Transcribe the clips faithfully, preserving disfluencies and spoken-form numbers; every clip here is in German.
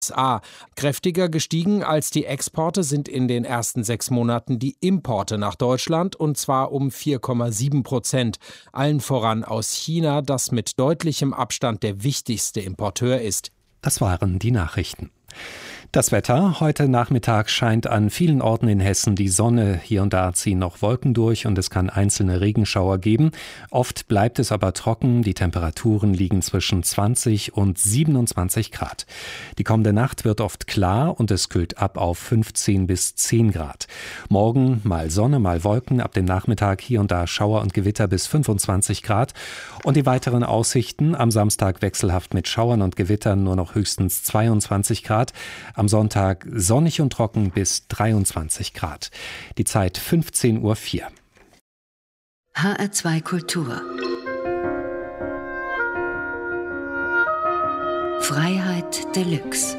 U S A. Kräftiger gestiegen als die Exporte sind in den ersten sechs Monaten die Importe nach Deutschland, und zwar um vier Komma sieben Prozent. Allen voran aus China, das mit deutlichem Abstand der wichtigste Importeur ist. Das waren die Nachrichten. Das Wetter. Heute Nachmittag scheint an vielen Orten in Hessen die Sonne. Hier und da ziehen noch Wolken durch und es kann einzelne Regenschauer geben. Oft bleibt es aber trocken. Die Temperaturen liegen zwischen zwanzig und siebenundzwanzig Grad. Die kommende Nacht wird oft klar und es kühlt ab auf fünfzehn bis zehn Grad. Morgen mal Sonne, mal Wolken. Ab dem Nachmittag hier und da Schauer und Gewitter bis fünfundzwanzig Grad. Und die weiteren Aussichten: am Samstag wechselhaft mit Schauern und Gewittern, nur noch höchstens zweiundzwanzig Grad. Am Sonntag sonnig und trocken bis dreiundzwanzig Grad. Die Zeit fünfzehn Uhr vier. H R zwei Kultur. Freiheit Deluxe.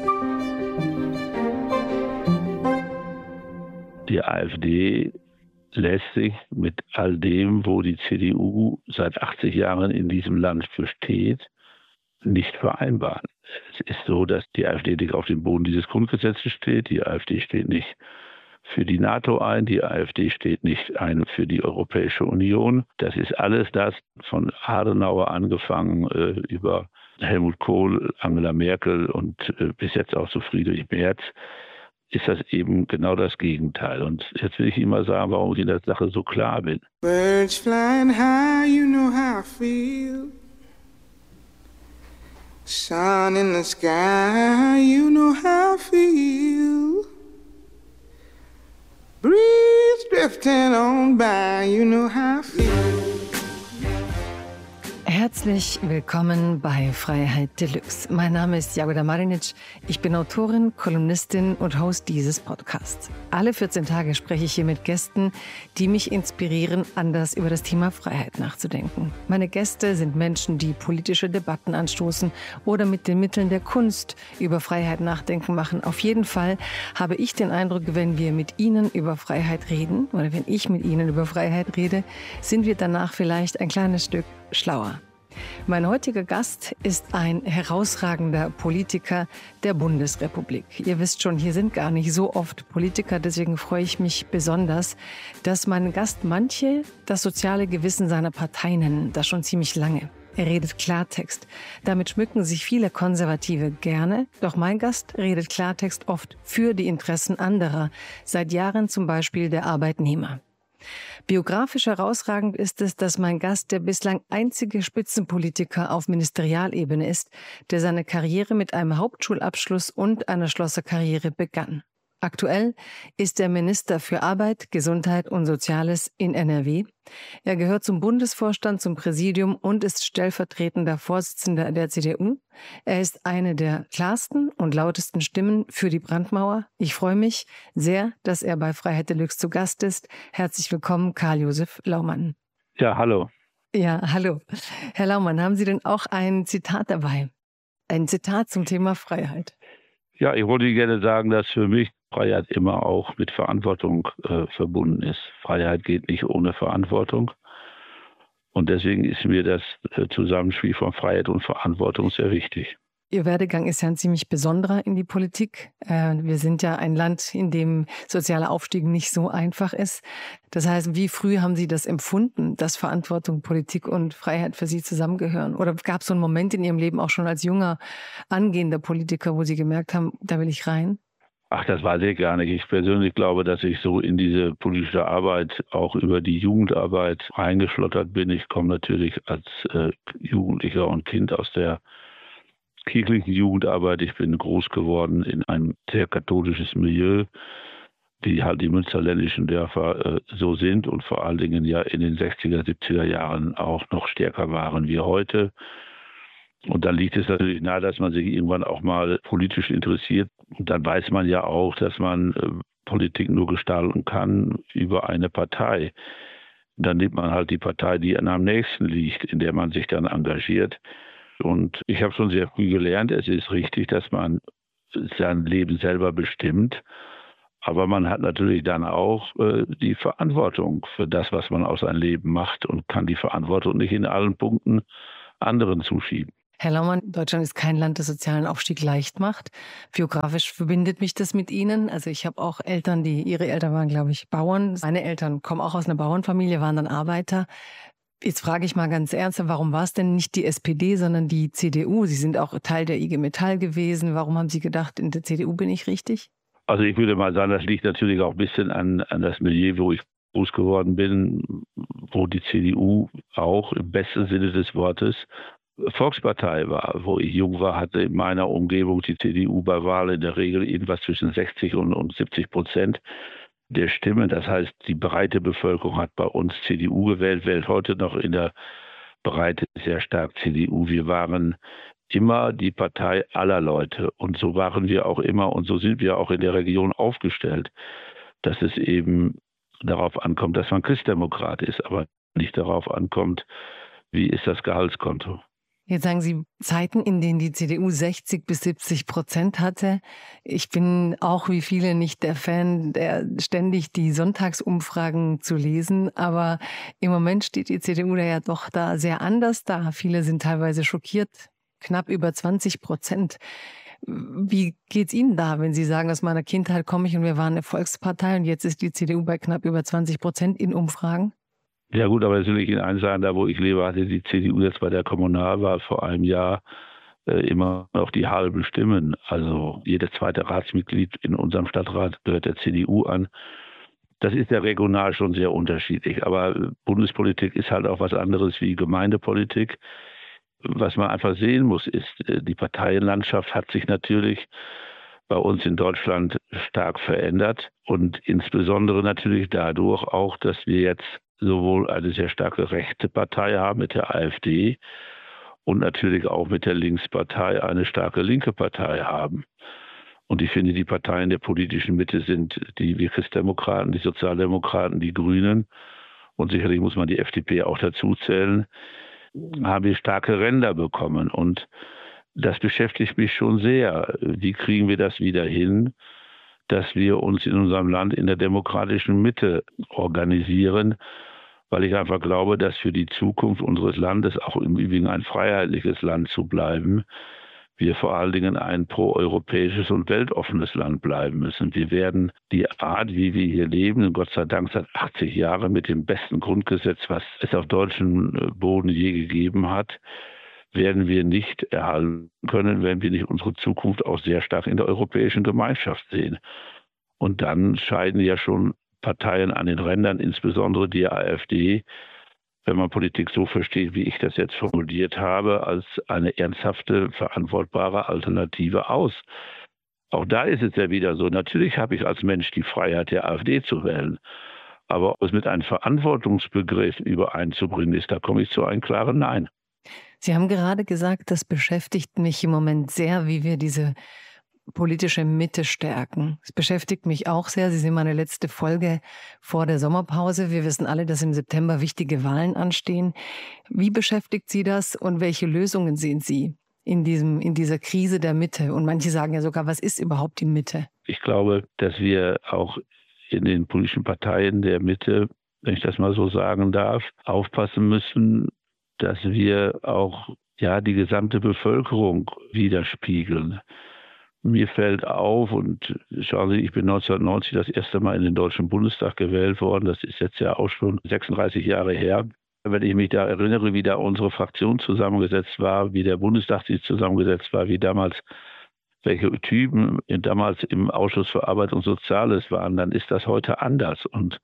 Die AfD lässt sich mit all dem, wo die C D U seit achtzig Jahren in diesem Land besteht, nicht vereinbaren. Es ist so, dass die AfD nicht auf dem Boden dieses Grundgesetzes steht. Die AfD steht nicht für die NATO ein. Die AfD steht nicht ein für die Europäische Union. Das ist alles das, von Adenauer angefangen äh, über Helmut Kohl, Angela Merkel und äh, bis jetzt auch zu Friedrich Merz, ist das eben genau das Gegenteil. Und jetzt will ich Ihnen mal sagen, warum ich in der Sache so klar bin. Birds flying high, you know how I feel. Sun in the sky, you know how I feel. Breeze drifting on by, you know how I feel. Herzlich willkommen bei Freiheit Deluxe. Mein Name ist Jagoda Marinic. Ich bin Autorin, Kolumnistin und Host dieses Podcasts. Alle vierzehn Tage spreche ich hier mit Gästen, die mich inspirieren, anders über das Thema Freiheit nachzudenken. Meine Gäste sind Menschen, die politische Debatten anstoßen oder mit den Mitteln der Kunst über Freiheit nachdenken machen. Auf jeden Fall habe ich den Eindruck, wenn wir mit ihnen über Freiheit reden oder wenn ich mit ihnen über Freiheit rede, sind wir danach vielleicht ein kleines Stück schlauer. Mein heutiger Gast ist ein herausragender Politiker der Bundesrepublik. Ihr wisst schon, hier sind gar nicht so oft Politiker, deswegen freue ich mich besonders, dass mein Gast manche das soziale Gewissen seiner Partei nennen, das schon ziemlich lange. Er redet Klartext. Damit schmücken sich viele Konservative gerne, doch mein Gast redet Klartext oft für die Interessen anderer, seit Jahren zum Beispiel der Arbeitnehmer. Biografisch herausragend ist es, dass mein Gast der bislang einzige Spitzenpolitiker auf Ministerialebene ist, der seine Karriere mit einem Hauptschulabschluss und einer Schlosserkarriere begann. Aktuell ist er Minister für Arbeit, Gesundheit und Soziales in N R W. Er gehört zum Bundesvorstand, zum Präsidium und ist stellvertretender Vorsitzender der C D U. Er ist eine der klarsten und lautesten Stimmen für die Brandmauer. Ich freue mich sehr, dass er bei Freiheit Deluxe zu Gast ist. Herzlich willkommen, Karl-Josef Laumann. Ja, hallo. Ja, hallo. Herr Laumann, haben Sie denn auch ein Zitat dabei? Ein Zitat zum Thema Freiheit. Ja, ich wollte gerne sagen, dass für mich Freiheit immer auch mit Verantwortung äh, verbunden ist. Freiheit geht nicht ohne Verantwortung. Und deswegen ist mir das äh, Zusammenspiel von Freiheit und Verantwortung sehr wichtig. Ihr Werdegang ist ja ein ziemlich besonderer in die Politik. Äh, wir sind ja ein Land, in dem sozialer Aufstieg nicht so einfach ist. Das heißt, wie früh haben Sie das empfunden, dass Verantwortung, Politik und Freiheit für Sie zusammengehören? Oder gab es so einen Moment in Ihrem Leben auch schon als junger, angehender Politiker, wo Sie gemerkt haben, da will ich rein? Ach, das weiß ich gar nicht. Ich persönlich glaube, dass ich so in diese politische Arbeit, auch über die Jugendarbeit reingeschlottert bin. Ich komme natürlich als äh, Jugendlicher und Kind aus der kirchlichen Jugendarbeit. Ich bin groß geworden in ein sehr katholisches Milieu, wie halt die münsterländischen Dörfer äh, so sind und vor allen Dingen ja in den sechziger, siebziger Jahren auch noch stärker waren wie heute. Und dann liegt es natürlich nahe, dass man sich irgendwann auch mal politisch interessiert. Und dann weiß man ja auch, dass man äh, Politik nur gestalten kann über eine Partei. Dann nimmt man halt die Partei, die einem am nächsten liegt, in der man sich dann engagiert. Und ich habe schon sehr früh gelernt, es ist richtig, dass man sein Leben selber bestimmt. Aber man hat natürlich dann auch äh, die Verantwortung für das, was man aus seinem Leben macht und kann die Verantwortung nicht in allen Punkten anderen zuschieben. Herr Laumann, Deutschland ist kein Land, das sozialen Aufstieg leicht macht. Biografisch verbindet mich das mit Ihnen. Also ich habe auch Eltern, die, ihre Eltern waren, glaube ich, Bauern. Meine Eltern kommen auch aus einer Bauernfamilie, waren dann Arbeiter. Jetzt frage ich mal ganz ernst, warum war es denn nicht die S P D, sondern die C D U? Sie sind auch Teil der I G Metall gewesen. Warum haben Sie gedacht, in der C D U bin ich richtig? Also ich würde mal sagen, das liegt natürlich auch ein bisschen an, an das Milieu, wo ich groß geworden bin, wo die C D U auch im besten Sinne des Wortes Volkspartei war. Wo ich jung war, hatte in meiner Umgebung die C D U bei Wahlen in der Regel irgendwas zwischen sechzig und, und siebzig Prozent der Stimmen. Das heißt, die breite Bevölkerung hat bei uns C D U gewählt, wählt heute noch in der Breite sehr stark C D U. Wir waren immer die Partei aller Leute und so waren wir auch immer und so sind wir auch in der Region aufgestellt, dass es eben darauf ankommt, dass man Christdemokrat ist, aber nicht darauf ankommt, wie ist das Gehaltskonto. Jetzt sagen Sie Zeiten, in denen die C D U sechzig bis siebzig Prozent hatte. Ich bin auch wie viele nicht der Fan, der ständig die Sonntagsumfragen zu lesen. Aber im Moment steht die C D U da ja doch da sehr anders da. Viele sind teilweise schockiert. Knapp über zwanzig Prozent. Wie geht's Ihnen da, wenn Sie sagen, aus meiner Kindheit komme ich und wir waren eine Volkspartei und jetzt ist die C D U bei knapp über zwanzig Prozent in Umfragen? Ja gut, aber das will ich Ihnen eins sagen, da wo ich lebe, hatte die C D U jetzt bei der Kommunalwahl vor einem Jahr äh, immer noch die halben Stimmen. Also jedes zweite Ratsmitglied in unserem Stadtrat gehört der C D U an. Das ist ja regional schon sehr unterschiedlich. Aber Bundespolitik ist halt auch was anderes wie Gemeindepolitik. Was man einfach sehen muss, ist, die Parteienlandschaft hat sich natürlich bei uns in Deutschland stark verändert. Und insbesondere natürlich dadurch auch, dass wir jetzt sowohl eine sehr starke rechte Partei haben mit der AfD und natürlich auch mit der Linkspartei eine starke linke Partei haben. Und ich finde, die Parteien der politischen Mitte sind die wir Christdemokraten, die Sozialdemokraten, die Grünen und sicherlich muss man die F D P auch dazu zählen, haben wir starke Ränder bekommen. Und das beschäftigt mich schon sehr. Wie kriegen wir das wieder hin, dass wir uns in unserem Land in der demokratischen Mitte organisieren, weil ich einfach glaube, dass für die Zukunft unseres Landes, auch im Übrigen ein freiheitliches Land zu bleiben, wir vor allen Dingen ein proeuropäisches und weltoffenes Land bleiben müssen. Wir werden die Art, wie wir hier leben, Gott sei Dank seit achtzig Jahren mit dem besten Grundgesetz, was es auf deutschem Boden je gegeben hat, werden wir nicht erhalten können, wenn wir nicht unsere Zukunft auch sehr stark in der europäischen Gemeinschaft sehen. Und dann scheiden ja schon Parteien an den Rändern, insbesondere die AfD, wenn man Politik so versteht, wie ich das jetzt formuliert habe, als eine ernsthafte, verantwortbare Alternative aus. Auch da ist es ja wieder so, natürlich habe ich als Mensch die Freiheit, der AfD zu wählen. Aber ob es mit einem Verantwortungsbegriff übereinzubringen ist, da komme ich zu einem klaren Nein. Sie haben gerade gesagt, das beschäftigt mich im Moment sehr, wie wir diese politische Mitte stärken. Es beschäftigt mich auch sehr. Sie sind meine letzte Folge vor der Sommerpause. Wir wissen alle, dass im September wichtige Wahlen anstehen. Wie beschäftigt Sie das und welche Lösungen sehen Sie in diesem, in dieser Krise der Mitte? Und manche sagen ja sogar, was ist überhaupt die Mitte? Ich glaube, dass wir auch in den politischen Parteien der Mitte, wenn ich das mal so sagen darf, aufpassen müssen, dass wir auch ja die gesamte Bevölkerung widerspiegeln. Mir fällt auf, und schauen Sie, ich bin neunzehnhundertneunzig das erste Mal in den Deutschen Bundestag gewählt worden. Das ist jetzt ja auch schon sechsunddreißig Jahre her. Wenn ich mich da erinnere, wie da unsere Fraktion zusammengesetzt war, wie der Bundestag sich zusammengesetzt war, wie damals, welche Typen damals im Ausschuss für Arbeit und Soziales waren, dann ist das heute anders. Und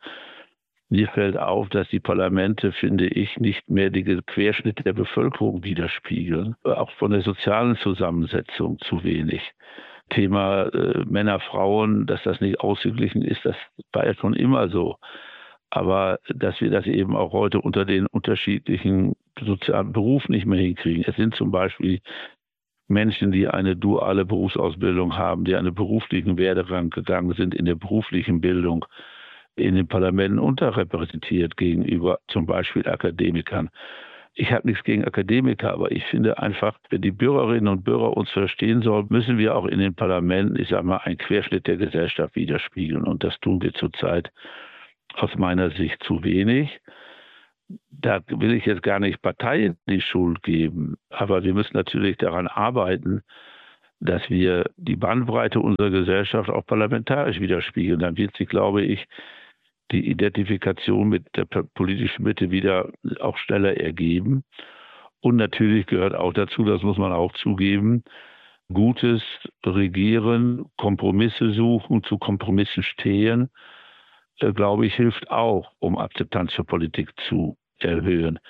mir fällt auf, dass die Parlamente, finde ich, nicht mehr die Querschnitte der Bevölkerung widerspiegeln. Auch von der sozialen Zusammensetzung zu wenig. Thema äh, Männer, Frauen, dass das nicht ausgeglichen ist, das war ja schon immer so. Aber dass wir das eben auch heute unter den unterschiedlichen sozialen Berufen nicht mehr hinkriegen. Es sind zum Beispiel Menschen, die eine duale Berufsausbildung haben, die einen beruflichen Werdegang gegangen sind in der beruflichen Bildung, in den Parlamenten unterrepräsentiert gegenüber zum Beispiel Akademikern. Ich habe nichts gegen Akademiker, aber ich finde einfach, wenn die Bürgerinnen und Bürger uns verstehen sollen, müssen wir auch in den Parlamenten, ich sage mal, einen Querschnitt der Gesellschaft widerspiegeln. Und das tun wir zurzeit aus meiner Sicht zu wenig. Da will ich jetzt gar nicht Parteien die Schuld geben, aber wir müssen natürlich daran arbeiten, dass wir die Bandbreite unserer Gesellschaft auch parlamentarisch widerspiegeln. Dann wird sich, glaube ich, die Identifikation mit der politischen Mitte wieder auch schneller ergeben. Und natürlich gehört auch dazu, das muss man auch zugeben, gutes Regieren, Kompromisse suchen, zu Kompromissen stehen, äh, glaube ich, hilft auch, um Akzeptanz für Politik zu erhöhen.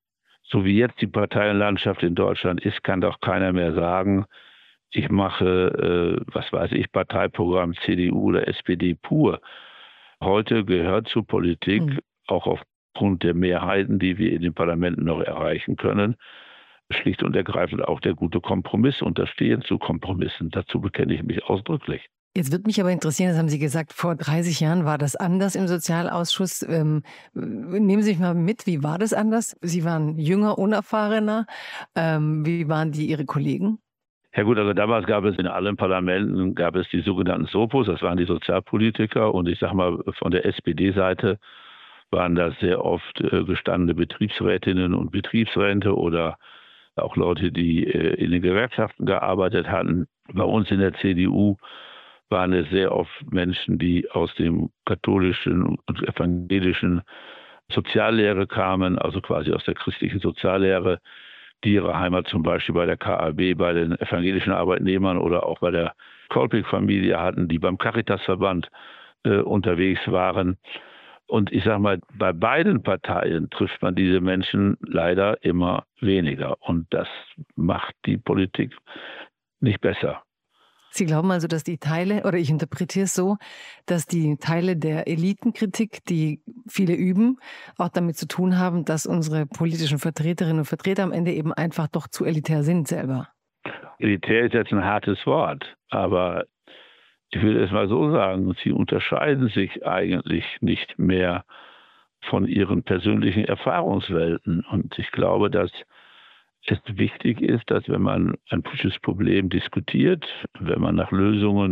So wie jetzt die Parteienlandschaft in Deutschland ist, kann doch keiner mehr sagen, ich mache, äh, was weiß ich, Parteiprogramm C D U oder S P D pur. Heute gehört zur Politik, mhm. auch aufgrund der Mehrheiten, die wir in den Parlamenten noch erreichen können, schlicht und ergreifend auch der gute Kompromiss und das Stehen zu Kompromissen. Dazu bekenne ich mich ausdrücklich. Jetzt würde mich aber interessieren, das haben Sie gesagt, vor dreißig Jahren war das anders im Sozialausschuss. Ähm, nehmen Sie mich mal mit, wie war das anders? Sie waren jünger, unerfahrener. Ähm, wie waren die Ihre Kollegen? Ja gut, also damals gab es in allen Parlamenten, gab es die sogenannten Sopos, das waren die Sozialpolitiker. Und ich sage mal, von der S P D-Seite waren das sehr oft äh, gestandene Betriebsrätinnen und Betriebsräte oder auch Leute, die äh, in den Gewerkschaften gearbeitet hatten. Bei uns in der C D U waren es sehr oft Menschen, die aus dem katholischen und evangelischen Soziallehre kamen, also quasi aus der christlichen Soziallehre, die ihre Heimat zum Beispiel bei der K A B, bei den evangelischen Arbeitnehmern oder auch bei der Kolping-Familie hatten, die beim Caritasverband äh, unterwegs waren. Und ich sage mal, bei beiden Parteien trifft man diese Menschen leider immer weniger. Und das macht die Politik nicht besser. Sie glauben also, dass die Teile, oder ich interpretiere es so, dass die Teile der Elitenkritik, die viele üben, auch damit zu tun haben, dass unsere politischen Vertreterinnen und Vertreter am Ende eben einfach doch zu elitär sind selber. Elitär ist jetzt ein hartes Wort, aber ich will es mal so sagen, sie unterscheiden sich eigentlich nicht mehr von ihren persönlichen Erfahrungswelten. Und ich glaube, dass es wichtig ist, dass wenn man ein politisches Problem diskutiert, wenn man nach Lösungen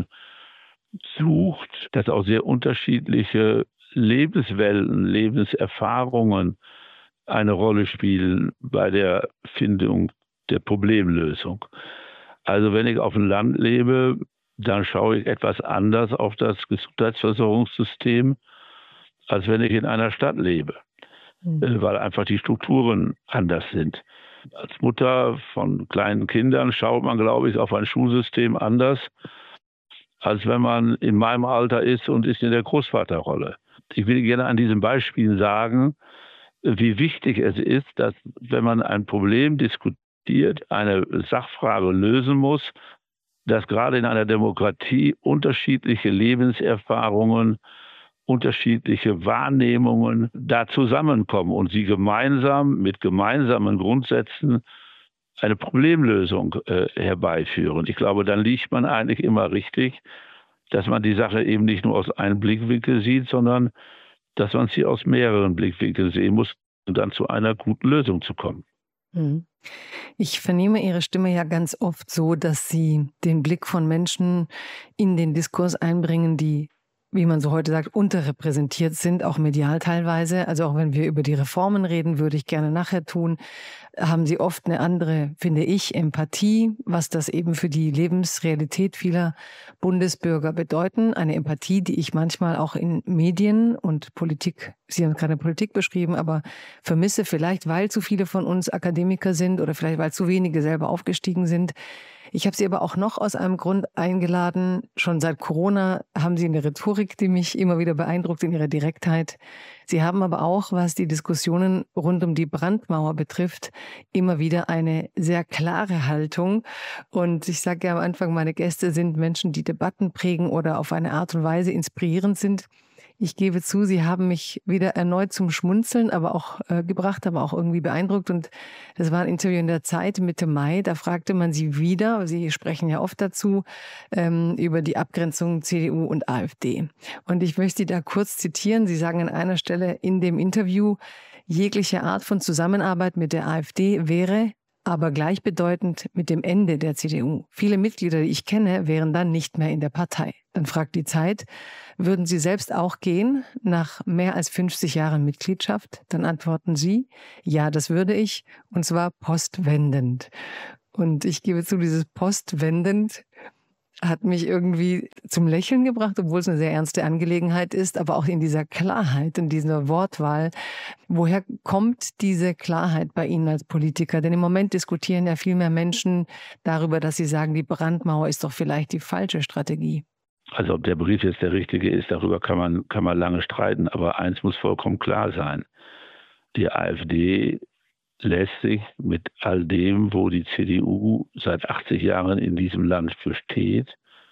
sucht, dass auch sehr unterschiedliche Lebenswelten, Lebenserfahrungen eine Rolle spielen bei der Findung der Problemlösung. Also wenn ich auf dem Land lebe, dann schaue ich etwas anders auf das Gesundheitsversorgungssystem, als wenn ich in einer Stadt lebe, mhm. weil einfach die Strukturen anders sind. Als Mutter von kleinen Kindern schaut man, glaube ich, auf ein Schulsystem anders, als wenn man in meinem Alter ist und ist in der Großvaterrolle. Ich will gerne an diesem Beispiel sagen, wie wichtig es ist, dass, wenn man ein Problem diskutiert, eine Sachfrage lösen muss, dass gerade in einer Demokratie unterschiedliche Lebenserfahrungen, unterschiedliche Wahrnehmungen da zusammenkommen und sie gemeinsam mit gemeinsamen Grundsätzen eine Problemlösung äh, herbeiführen. Ich glaube, dann liegt man eigentlich immer richtig, dass man die Sache eben nicht nur aus einem Blickwinkel sieht, sondern dass man sie aus mehreren Blickwinkeln sehen muss, um dann zu einer guten Lösung zu kommen. Ich vernehme Ihre Stimme ja ganz oft so, dass Sie den Blick von Menschen in den Diskurs einbringen, die, wie man so heute sagt, unterrepräsentiert sind, auch medial teilweise. Also auch wenn wir über die Reformen reden, würde ich gerne nachher tun, haben Sie oft eine andere, finde ich, Empathie, was das eben für die Lebensrealität vieler Bundesbürger bedeuten. Eine Empathie, die ich manchmal auch in Medien und Politik, Sie haben gerade Politik beschrieben, aber vermisse, vielleicht weil zu viele von uns Akademiker sind oder vielleicht weil zu wenige selber aufgestiegen sind. Ich habe Sie aber auch noch aus einem Grund eingeladen. Schon seit Corona haben Sie eine Rhetorik, die mich immer wieder beeindruckt in ihrer Direktheit. Sie haben aber auch, was die Diskussionen rund um die Brandmauer betrifft, immer wieder eine sehr klare Haltung. Und ich sage ja am Anfang, meine Gäste sind Menschen, die Debatten prägen oder auf eine Art und Weise inspirierend sind. Ich gebe zu, Sie haben mich wieder erneut zum Schmunzeln aber auch äh, gebracht, aber auch irgendwie beeindruckt. Und das war ein Interview in der Zeit Mitte Mai. Da fragte man Sie wieder, Sie sprechen ja oft dazu, ähm, über die Abgrenzung C D U und AfD. Und ich möchte Sie da kurz zitieren. Sie sagen an einer Stelle in dem Interview, jegliche Art von Zusammenarbeit mit der AfD wäre aber gleichbedeutend mit dem Ende der C D U. Viele Mitglieder, die ich kenne, wären dann nicht mehr in der Partei. Dann fragt die Zeit, würden Sie selbst auch gehen nach mehr als fünfzig Jahren Mitgliedschaft? Dann antworten Sie, ja, das würde ich, und zwar postwendend. Und ich gebe zu, dieses postwendend hat mich irgendwie zum Lächeln gebracht, obwohl es eine sehr ernste Angelegenheit ist, aber auch in dieser Klarheit, in dieser Wortwahl. Woher kommt diese Klarheit bei Ihnen als Politiker? Denn im Moment diskutieren ja viel mehr Menschen darüber, dass sie sagen, die Brandmauer ist doch vielleicht die falsche Strategie. Also ob der Brief jetzt der richtige ist, darüber kann man, kann man lange streiten, aber eins muss vollkommen klar sein. Die AfD lässt sich mit all dem, wo die C D U seit achtzig Jahren in diesem Land für steht,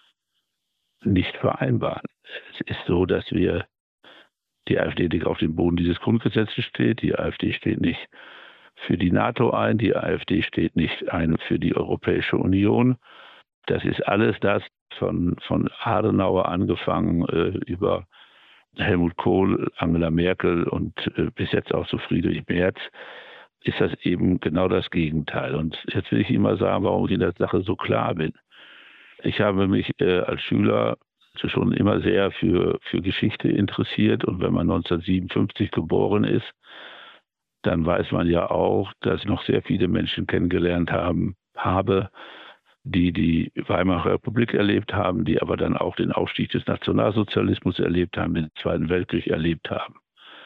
nicht vereinbaren. Es ist so, dass wir, die AfD nicht auf dem Boden dieses Grundgesetzes steht, die AfD steht nicht für die NATO ein, die AfD steht nicht ein für die Europäische Union. Das ist alles das, von, von Adenauer angefangen, äh, über Helmut Kohl, Angela Merkel und äh, bis jetzt auch zu Friedrich Merz, ist das eben genau das Gegenteil. Und jetzt will ich Ihnen mal sagen, warum ich in der Sache so klar bin. Ich habe mich äh, als Schüler schon immer sehr für, für Geschichte interessiert. Und wenn man neunzehnhundertsiebenundfünfzig geboren ist, dann weiß man ja auch, dass ich noch sehr viele Menschen kennengelernt haben, habe, die die Weimarer Republik erlebt haben, die aber dann auch den Aufstieg des Nationalsozialismus erlebt haben, den Zweiten Weltkrieg erlebt haben.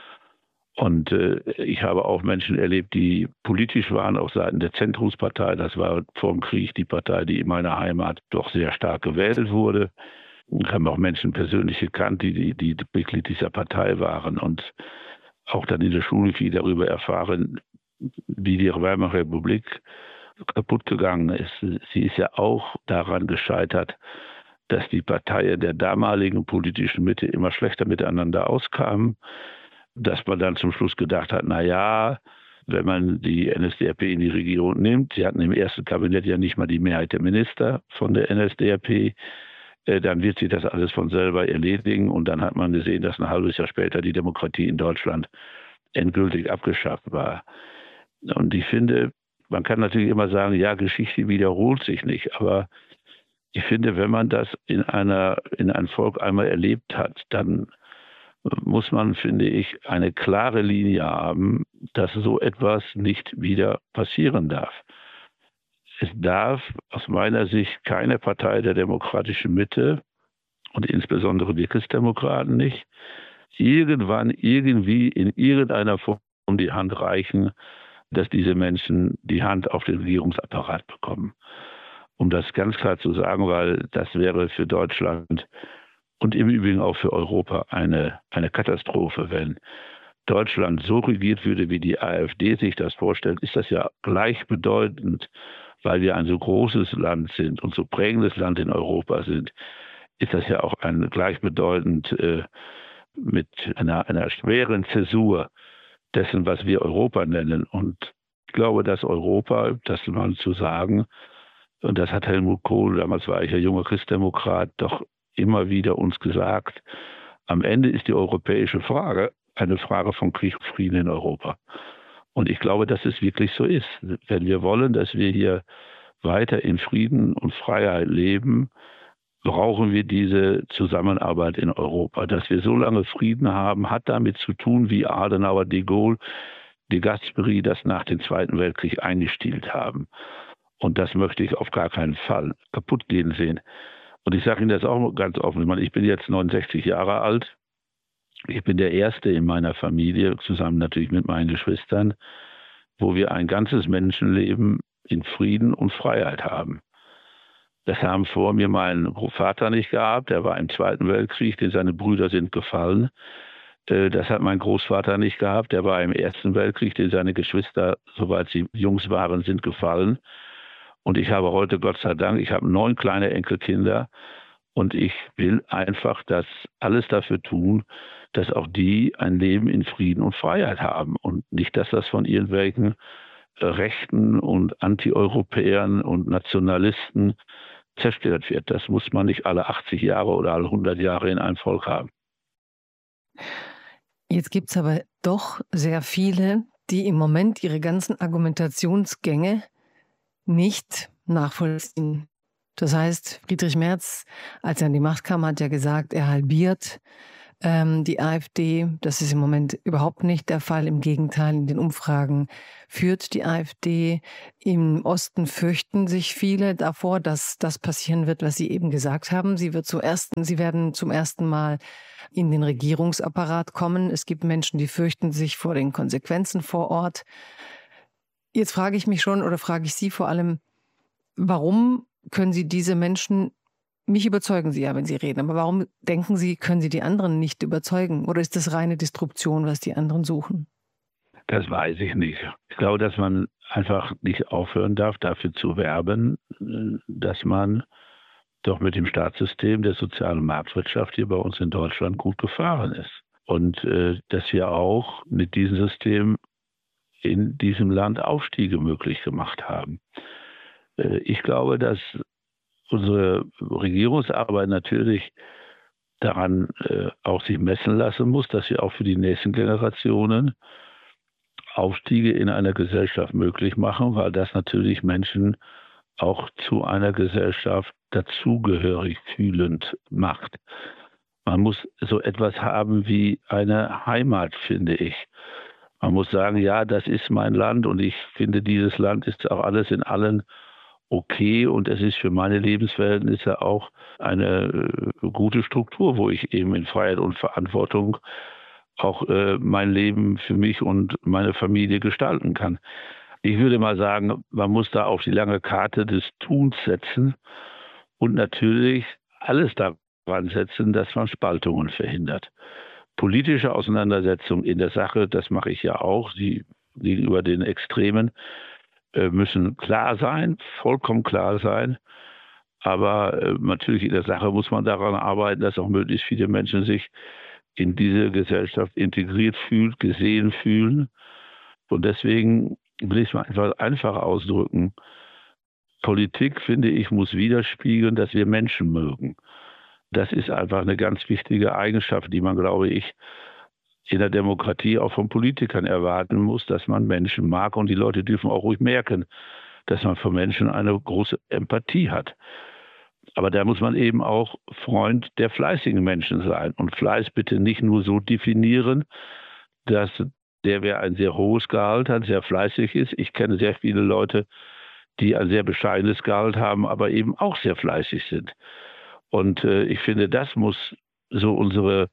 Und äh, ich habe auch Menschen erlebt, die politisch waren auf Seiten der Zentrumspartei. Das war vor dem Krieg die Partei, die in meiner Heimat doch sehr stark gewählt wurde. Ich habe auch Menschen persönlich gekannt, die, die, die Mitglied dieser Partei waren und auch dann in der Schule viel darüber erfahren, wie die Weimarer Republik kaputt gegangen ist. Sie ist ja auch daran gescheitert, dass die Parteien der damaligen politischen Mitte immer schlechter miteinander auskamen, dass man dann zum Schluss gedacht hat, na ja, wenn man die N S D A P in die Regierung nimmt, sie hatten im ersten Kabinett ja nicht mal die Mehrheit der Minister von der N S D A P, äh, dann wird sich das alles von selber erledigen. Und dann hat man gesehen, dass ein halbes Jahr später die Demokratie in Deutschland endgültig abgeschafft war. Und ich finde, man kann natürlich immer sagen, ja, Geschichte wiederholt sich nicht, aber ich finde, wenn man das in einer, in einem Volk einmal erlebt hat, dann muss man, finde ich, eine klare Linie haben, dass so etwas nicht wieder passieren darf. Es darf aus meiner Sicht keine Partei der demokratischen Mitte und insbesondere die Christdemokraten nicht irgendwann irgendwie in irgendeiner Form die Hand reichen, dass diese Menschen die Hand auf den Regierungsapparat bekommen. Um das ganz klar zu sagen, weil das wäre für Deutschland und im Übrigen auch für Europa eine, eine Katastrophe. Wenn Deutschland so regiert würde, wie die AfD sich das vorstellt, ist das ja gleichbedeutend, weil wir ein so großes Land sind und so prägendes Land in Europa sind, ist das ja auch ein gleichbedeutend äh, mit einer, einer schweren Zäsur dessen, was wir Europa nennen. Und ich glaube, dass Europa, das mal zu sagen, und das hat Helmut Kohl, damals war ich ja junger Christdemokrat, doch immer wieder uns gesagt, am Ende ist die europäische Frage eine Frage von Krieg und Frieden in Europa. Und ich glaube, dass es wirklich so ist. Wenn wir wollen, dass wir hier weiter in Frieden und Freiheit leben, brauchen wir diese Zusammenarbeit in Europa. Dass wir so lange Frieden haben, hat damit zu tun, wie Adenauer, de Gaulle, de Gasperi das nach dem Zweiten Weltkrieg eingestielt haben. Und das möchte ich auf gar keinen Fall kaputt gehen sehen. Und ich sage Ihnen das auch ganz offen. Ich meine, ich bin jetzt neunundsechzig Jahre alt. Ich bin der Erste in meiner Familie, zusammen natürlich mit meinen Geschwistern, wo wir ein ganzes Menschenleben in Frieden und Freiheit haben. Das haben vor mir mein Vater nicht gehabt. Der war im Zweiten Weltkrieg, denn seine Brüder sind gefallen. Das hat mein Großvater nicht gehabt. Der war im Ersten Weltkrieg, denn seine Geschwister, soweit sie Jungs waren, sind gefallen. Und ich habe heute, Gott sei Dank, ich habe neun kleine Enkelkinder. Und ich will einfach das alles dafür tun, dass auch die ein Leben in Frieden und Freiheit haben. Und nicht, dass das von irgendwelchen Rechten und Anti-Europäern und Nationalisten zerstört wird. Das muss man nicht alle achtzig Jahre oder alle hundert Jahre in einem Volk haben. Jetzt gibt es aber doch sehr viele, die im Moment ihre ganzen Argumentationsgänge nicht nachvollziehen. Das heißt, Friedrich Merz, als er an die Macht kam, hat ja gesagt, er halbiert ähm, die AfD. Das ist im Moment überhaupt nicht der Fall. Im Gegenteil, in den Umfragen führt die AfD. Im Osten fürchten sich viele davor, dass das passieren wird, was Sie eben gesagt haben. Sie wird zum ersten, sie werden zum ersten Mal in den Regierungsapparat kommen. Es gibt Menschen, die fürchten sich vor den Konsequenzen vor Ort. Jetzt frage ich mich schon oder frage ich Sie vor allem, warum können Sie diese Menschen, mich überzeugen Sie ja, wenn Sie reden, aber warum denken Sie, können Sie die anderen nicht überzeugen? Oder ist das reine Disruption, was die anderen suchen? Das weiß ich nicht. Ich glaube, dass man einfach nicht aufhören darf, dafür zu werben, dass man doch mit dem Staatssystem der sozialen Marktwirtschaft hier bei uns in Deutschland gut gefahren ist. Und äh, dass wir auch mit diesem System in diesem Land Aufstiege möglich gemacht haben. Ich glaube, dass unsere Regierungsarbeit natürlich daran äh, auch sich messen lassen muss, dass wir auch für die nächsten Generationen Aufstiege in einer Gesellschaft möglich machen, weil das natürlich Menschen auch zu einer Gesellschaft dazugehörig fühlend macht. Man muss so etwas haben wie eine Heimat, finde ich. Man muss sagen, ja, das ist mein Land und ich finde, dieses Land ist auch alles in allen okay und es ist für meine Lebensverhältnisse auch eine äh, gute Struktur, wo ich eben in Freiheit und Verantwortung auch äh, mein Leben für mich und meine Familie gestalten kann. Ich würde mal sagen, man muss da auf die lange Karte des Tuns setzen und natürlich alles daran setzen, dass man Spaltungen verhindert. Politische Auseinandersetzungen in der Sache, das mache ich ja auch, die gegenüber den Extremen, müssen klar sein, vollkommen klar sein. Aber äh, natürlich in der Sache muss man daran arbeiten, dass auch möglichst viele Menschen sich in diese Gesellschaft integriert fühlen, gesehen fühlen. Und deswegen will ich es mal einfach einfach ausdrücken. Politik, finde ich, muss widerspiegeln, dass wir Menschen mögen. Das ist einfach eine ganz wichtige Eigenschaft, die man, glaube ich, in der Demokratie auch von Politikern erwarten muss, dass man Menschen mag und die Leute dürfen auch ruhig merken, dass man für Menschen eine große Empathie hat. Aber da muss man eben auch Freund der fleißigen Menschen sein und Fleiß bitte nicht nur so definieren, dass der, wer ein sehr hohes Gehalt hat, sehr fleißig ist. Ich kenne sehr viele Leute, die ein sehr bescheidenes Gehalt haben, aber eben auch sehr fleißig sind. Und äh, ich finde, das muss so unsere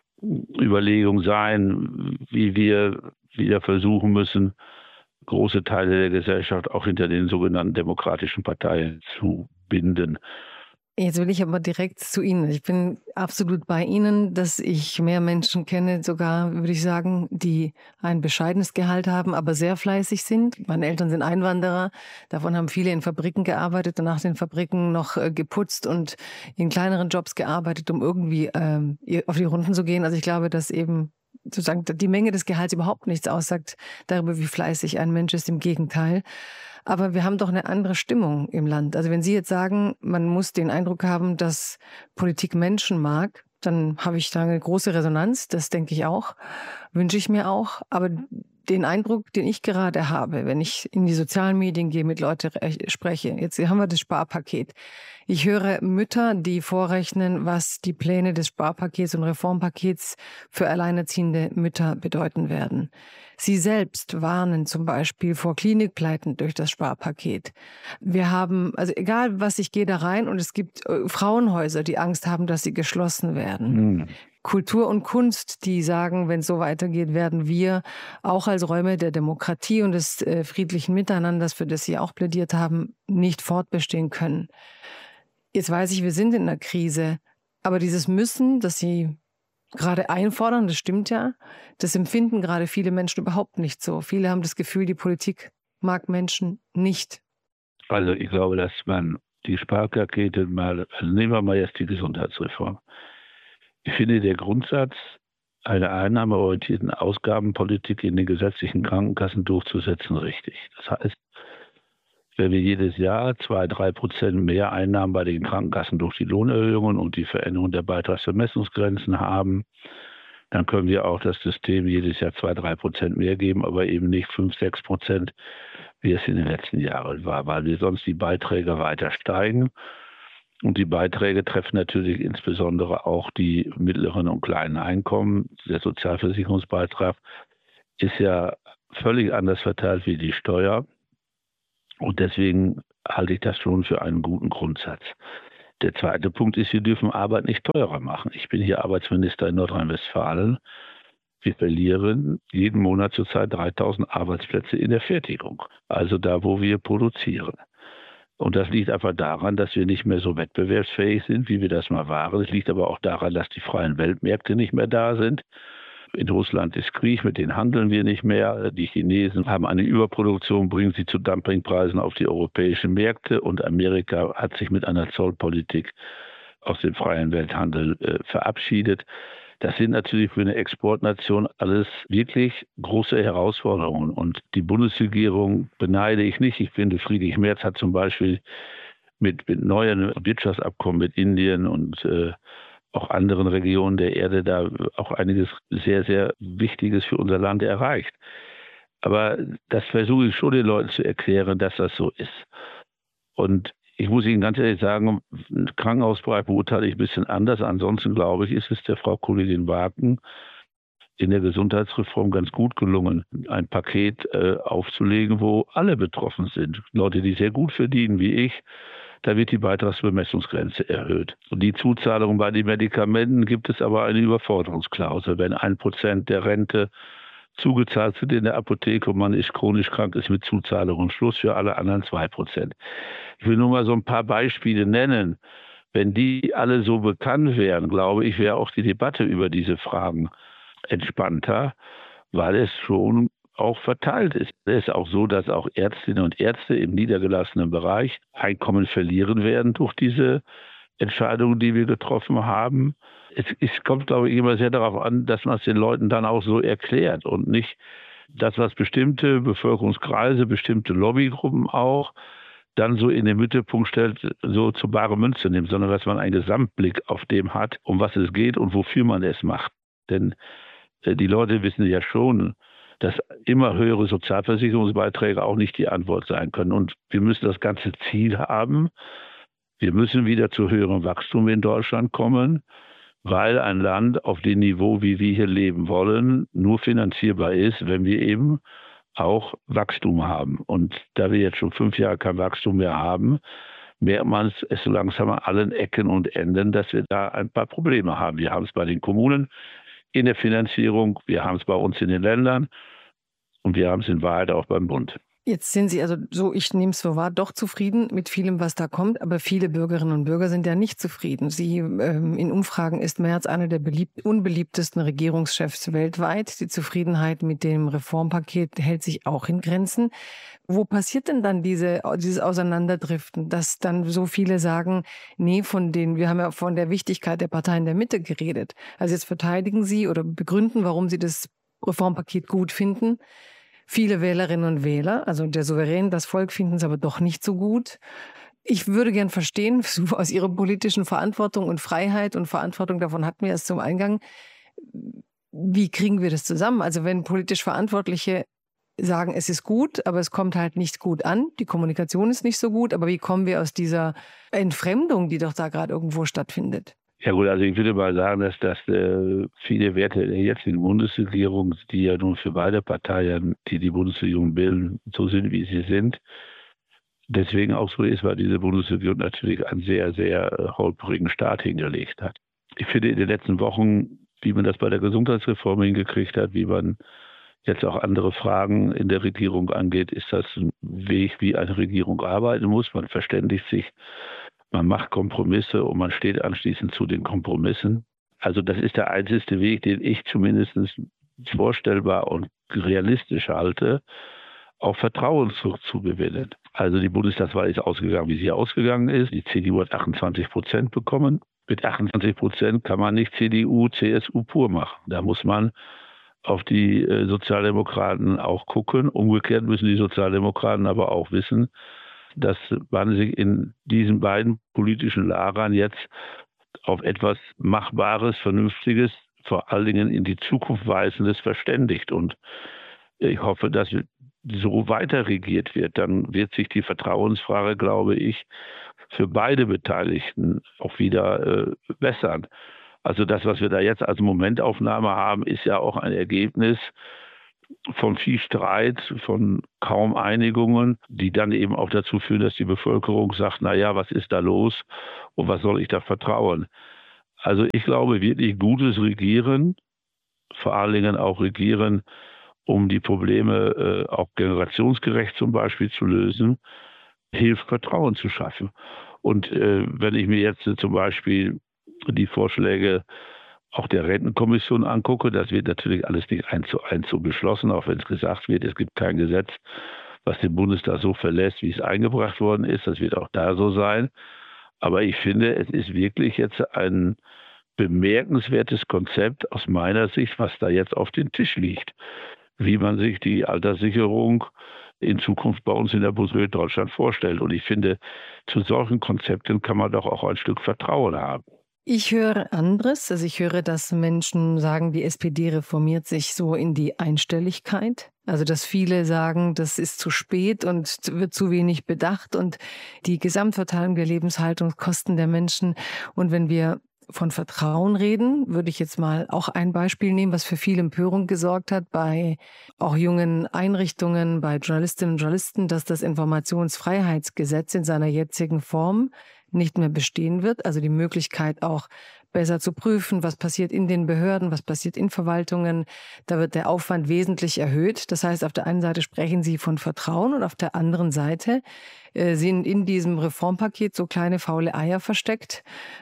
Überlegung sein, wie wir wieder versuchen müssen, große Teile der Gesellschaft auch hinter den sogenannten demokratischen Parteien zu binden. Jetzt will ich aber direkt zu Ihnen. Ich bin absolut bei Ihnen, dass ich mehr Menschen kenne, sogar würde ich sagen, die ein bescheidenes Gehalt haben, aber sehr fleißig sind. Meine Eltern sind Einwanderer. Davon haben viele in Fabriken gearbeitet und nach den Fabriken noch geputzt und in kleineren Jobs gearbeitet, um irgendwie ähm, auf die Runden zu gehen. Also ich glaube, dass eben sozusagen die Menge des Gehalts überhaupt nichts aussagt darüber, wie fleißig ein Mensch ist. Im Gegenteil. Aber wir haben doch eine andere Stimmung im Land. Also wenn Sie jetzt sagen, man muss den Eindruck haben, dass Politik Menschen mag, dann habe ich da eine große Resonanz. Das denke ich auch, wünsche ich mir auch. Aber den Eindruck, den ich gerade habe, wenn ich in die sozialen Medien gehe, mit Leuten spreche, jetzt haben wir das Sparpaket. Ich höre Mütter, die vorrechnen, was die Pläne des Sparpakets und Reformpakets für alleinerziehende Mütter bedeuten werden. Sie selbst warnen zum Beispiel vor Klinikpleiten durch das Sparpaket. Wir haben, also egal was, ich gehe da rein und es gibt Frauenhäuser, die Angst haben, dass sie geschlossen werden. Mhm. Kultur und Kunst, die sagen, wenn es so weitergeht, werden wir auch als Räume der Demokratie und des äh, friedlichen Miteinanders, für das Sie auch plädiert haben, nicht fortbestehen können. Jetzt weiß ich, wir sind in einer Krise, aber dieses Müssen, das Sie gerade einfordern, das stimmt ja, das empfinden gerade viele Menschen überhaupt nicht so. Viele haben das Gefühl, die Politik mag Menschen nicht. Also ich glaube, dass man die Sparpakete mal, also nehmen wir mal jetzt die Gesundheitsreform. Ich finde, der Grundsatz einer einnahmeorientierten Ausgabenpolitik in den gesetzlichen Krankenkassen durchzusetzen richtig. Das heißt, wenn wir jedes Jahr zwei, drei Prozent mehr Einnahmen bei den Krankenkassen durch die Lohnerhöhungen und die Veränderung der Beitragsvermessungsgrenzen haben, dann können wir auch das System jedes Jahr zwei, drei Prozent mehr geben, aber eben nicht fünf, sechs Prozent, wie es in den letzten Jahren war, weil wir sonst die Beiträge weiter steigen. Und die Beiträge treffen natürlich insbesondere auch die mittleren und kleinen Einkommen. Der Sozialversicherungsbeitrag ist ja völlig anders verteilt wie die Steuer. Und deswegen halte ich das schon für einen guten Grundsatz. Der zweite Punkt ist, wir dürfen Arbeit nicht teurer machen. Ich bin hier Arbeitsminister in Nordrhein-Westfalen. Wir verlieren jeden Monat zurzeit dreitausend Arbeitsplätze in der Fertigung, also da, wo wir produzieren. Und das liegt einfach daran, dass wir nicht mehr so wettbewerbsfähig sind, wie wir das mal waren. Es liegt aber auch daran, dass die freien Weltmärkte nicht mehr da sind. In Russland ist Krieg, mit denen handeln wir nicht mehr. Die Chinesen haben eine Überproduktion, bringen sie zu Dumpingpreisen auf die europäischen Märkte. Und Amerika hat sich mit einer Zollpolitik aus dem freien Welthandel äh, verabschiedet. Das sind natürlich für eine Exportnation alles wirklich große Herausforderungen. Und die Bundesregierung beneide ich nicht. Ich finde, Friedrich Merz hat zum Beispiel mit, mit neuen Wirtschaftsabkommen mit Indien und äh, auch anderen Regionen der Erde da auch einiges sehr, sehr Wichtiges für unser Land erreicht. Aber das versuche ich schon den Leuten zu erklären, dass das so ist. Und ich muss Ihnen ganz ehrlich sagen, einen Krankenhausbereich beurteile ich ein bisschen anders. Ansonsten, glaube ich, ist es der Frau Kollegin Wagen in der Gesundheitsreform ganz gut gelungen, ein Paket äh, aufzulegen, wo alle betroffen sind. Leute, die sehr gut verdienen wie ich, da wird die Beitragsbemessungsgrenze erhöht. Und die Zuzahlung bei den Medikamenten gibt es aber eine Überforderungsklausel. Wenn ein Prozent der Rente zugezahlt wird in der Apotheke und man ist chronisch krank, ist mit Zuzahlung und Schluss, für alle anderen zwei Prozent. Ich will nur mal so ein paar Beispiele nennen. Wenn die alle so bekannt wären, glaube ich, wäre auch die Debatte über diese Fragen entspannter, weil es schon auch verteilt ist. Es ist auch so, dass auch Ärztinnen und Ärzte im niedergelassenen Bereich Einkommen verlieren werden durch diese Entscheidungen, die wir getroffen haben. Es, es kommt, glaube ich, immer sehr darauf an, dass man es den Leuten dann auch so erklärt und nicht das, was bestimmte Bevölkerungskreise, bestimmte Lobbygruppen auch dann so in den Mittelpunkt stellt, so zu bare Münze nimmt, sondern dass man einen Gesamtblick auf dem hat, um was es geht und wofür man es macht. Denn äh, die Leute wissen ja schon, dass immer höhere Sozialversicherungsbeiträge auch nicht die Antwort sein können. Und wir müssen das ganze Ziel haben. Wir müssen wieder zu höherem Wachstum in Deutschland kommen, weil ein Land auf dem Niveau, wie wir hier leben wollen, nur finanzierbar ist, wenn wir eben auch Wachstum haben. Und da wir jetzt schon fünf Jahre kein Wachstum mehr haben, merkt man es so langsam an allen Ecken und Enden, dass wir da ein paar Probleme haben. Wir haben es bei den Kommunen in der Finanzierung, wir haben es bei uns in den Ländern und wir haben es in Wahrheit auch beim Bund. Jetzt sind Sie also so, ich nehme es so wahr, doch zufrieden mit vielem, was da kommt, aber viele Bürgerinnen und Bürger sind ja nicht zufrieden. Sie, ähm, in Umfragen ist Merz einer der beliebt, unbeliebtesten Regierungschefs weltweit. Die Zufriedenheit mit dem Reformpaket hält sich auch in Grenzen. Wo passiert denn dann diese, dieses Auseinanderdriften, dass dann so viele sagen, nee, von den, wir haben ja von der Wichtigkeit der Parteien der Mitte geredet. Also jetzt verteidigen Sie oder begründen, warum Sie das Reformpaket gut finden. Viele Wählerinnen und Wähler, also der Souverän, das Volk, finden es aber doch nicht so gut. Ich würde gern verstehen, aus Ihrer politischen Verantwortung und Freiheit und Verantwortung, davon hatten wir es zum Eingang, wie kriegen wir das zusammen? Also wenn politisch Verantwortliche sagen, es ist gut, aber es kommt halt nicht gut an, die Kommunikation ist nicht so gut, aber wie kommen wir aus dieser Entfremdung, die doch da gerade irgendwo stattfindet? Ja gut, also ich würde mal sagen, dass, dass äh, viele Werte der jetzigen Bundesregierung, die ja nun für beide Parteien, die die Bundesregierung bilden, so sind, wie sie sind, deswegen auch so ist, weil diese Bundesregierung natürlich einen sehr, sehr äh, holprigen Start hingelegt hat. Ich finde in den letzten Wochen, wie man das bei der Gesundheitsreform hingekriegt hat, wie man jetzt auch andere Fragen in der Regierung angeht, ist das ein Weg, wie eine Regierung arbeiten muss. Man verständigt sich, man macht Kompromisse und man steht anschließend zu den Kompromissen. Also das ist der einzige Weg, den ich zumindest vorstellbar und realistisch halte, auch Vertrauen zurückzugewinnen. Also die Bundestagswahl ist ausgegangen, wie sie ausgegangen ist. Die C D U hat achtundzwanzig Prozent bekommen. Mit achtundzwanzig Prozent kann man nicht C D U, C S U pur machen. Da muss man auf die äh, Sozialdemokraten auch gucken. Umgekehrt müssen die Sozialdemokraten aber auch wissen, dass man sich in diesen beiden politischen Lagern jetzt auf etwas Machbares, Vernünftiges, vor allen Dingen in die Zukunft weisendes verständigt. Und ich hoffe, dass so weiter regiert wird, dann wird sich die Vertrauensfrage, glaube ich, für beide Beteiligten auch wieder äh, bessern. Also das, was wir da jetzt als Momentaufnahme haben, ist ja auch ein Ergebnis von viel Streit, von kaum Einigungen, die dann eben auch dazu führen, dass die Bevölkerung sagt, na ja, was ist da los und was soll ich da vertrauen? Also ich glaube, wirklich gutes Regieren, vor allen Dingen auch Regieren, um die Probleme äh, auch generationsgerecht zum Beispiel zu lösen, hilft, Vertrauen zu schaffen. Und äh, wenn ich mir jetzt äh, zum Beispiel die Vorschläge auch der Rentenkommission angucke, das wird natürlich alles nicht eins zu eins so beschlossen, auch wenn es gesagt wird, es gibt kein Gesetz, was den Bundestag so verlässt, wie es eingebracht worden ist. Das wird auch da so sein. Aber ich finde, es ist wirklich jetzt ein bemerkenswertes Konzept aus meiner Sicht, was da jetzt auf den Tisch liegt, wie man sich die Alterssicherung in Zukunft bei uns in der Bundesrepublik Deutschland vorstellt. Und ich finde, zu solchen Konzepten kann man doch auch ein Stück Vertrauen haben. Ich höre anderes. Also ich höre, dass Menschen sagen, die S P D reformiert sich so in die Einstelligkeit. Also dass viele sagen, das ist zu spät und wird zu wenig bedacht und die Gesamtverteilung der Lebenshaltungskosten der Menschen. Und wenn wir von Vertrauen reden, würde ich jetzt mal auch ein Beispiel nehmen, was für viel Empörung gesorgt hat bei auch jungen Einrichtungen, bei Journalistinnen und Journalisten, dass das Informationsfreiheitsgesetz in seiner jetzigen Form nicht mehr bestehen wird. Also die Möglichkeit auch besser zu prüfen, was passiert in den Behörden, was passiert in Verwaltungen. Da wird der Aufwand wesentlich erhöht. Das heißt, auf der einen Seite sprechen Sie von Vertrauen und auf der anderen Seite äh, sind in diesem Reformpaket so kleine faule Eier versteckt,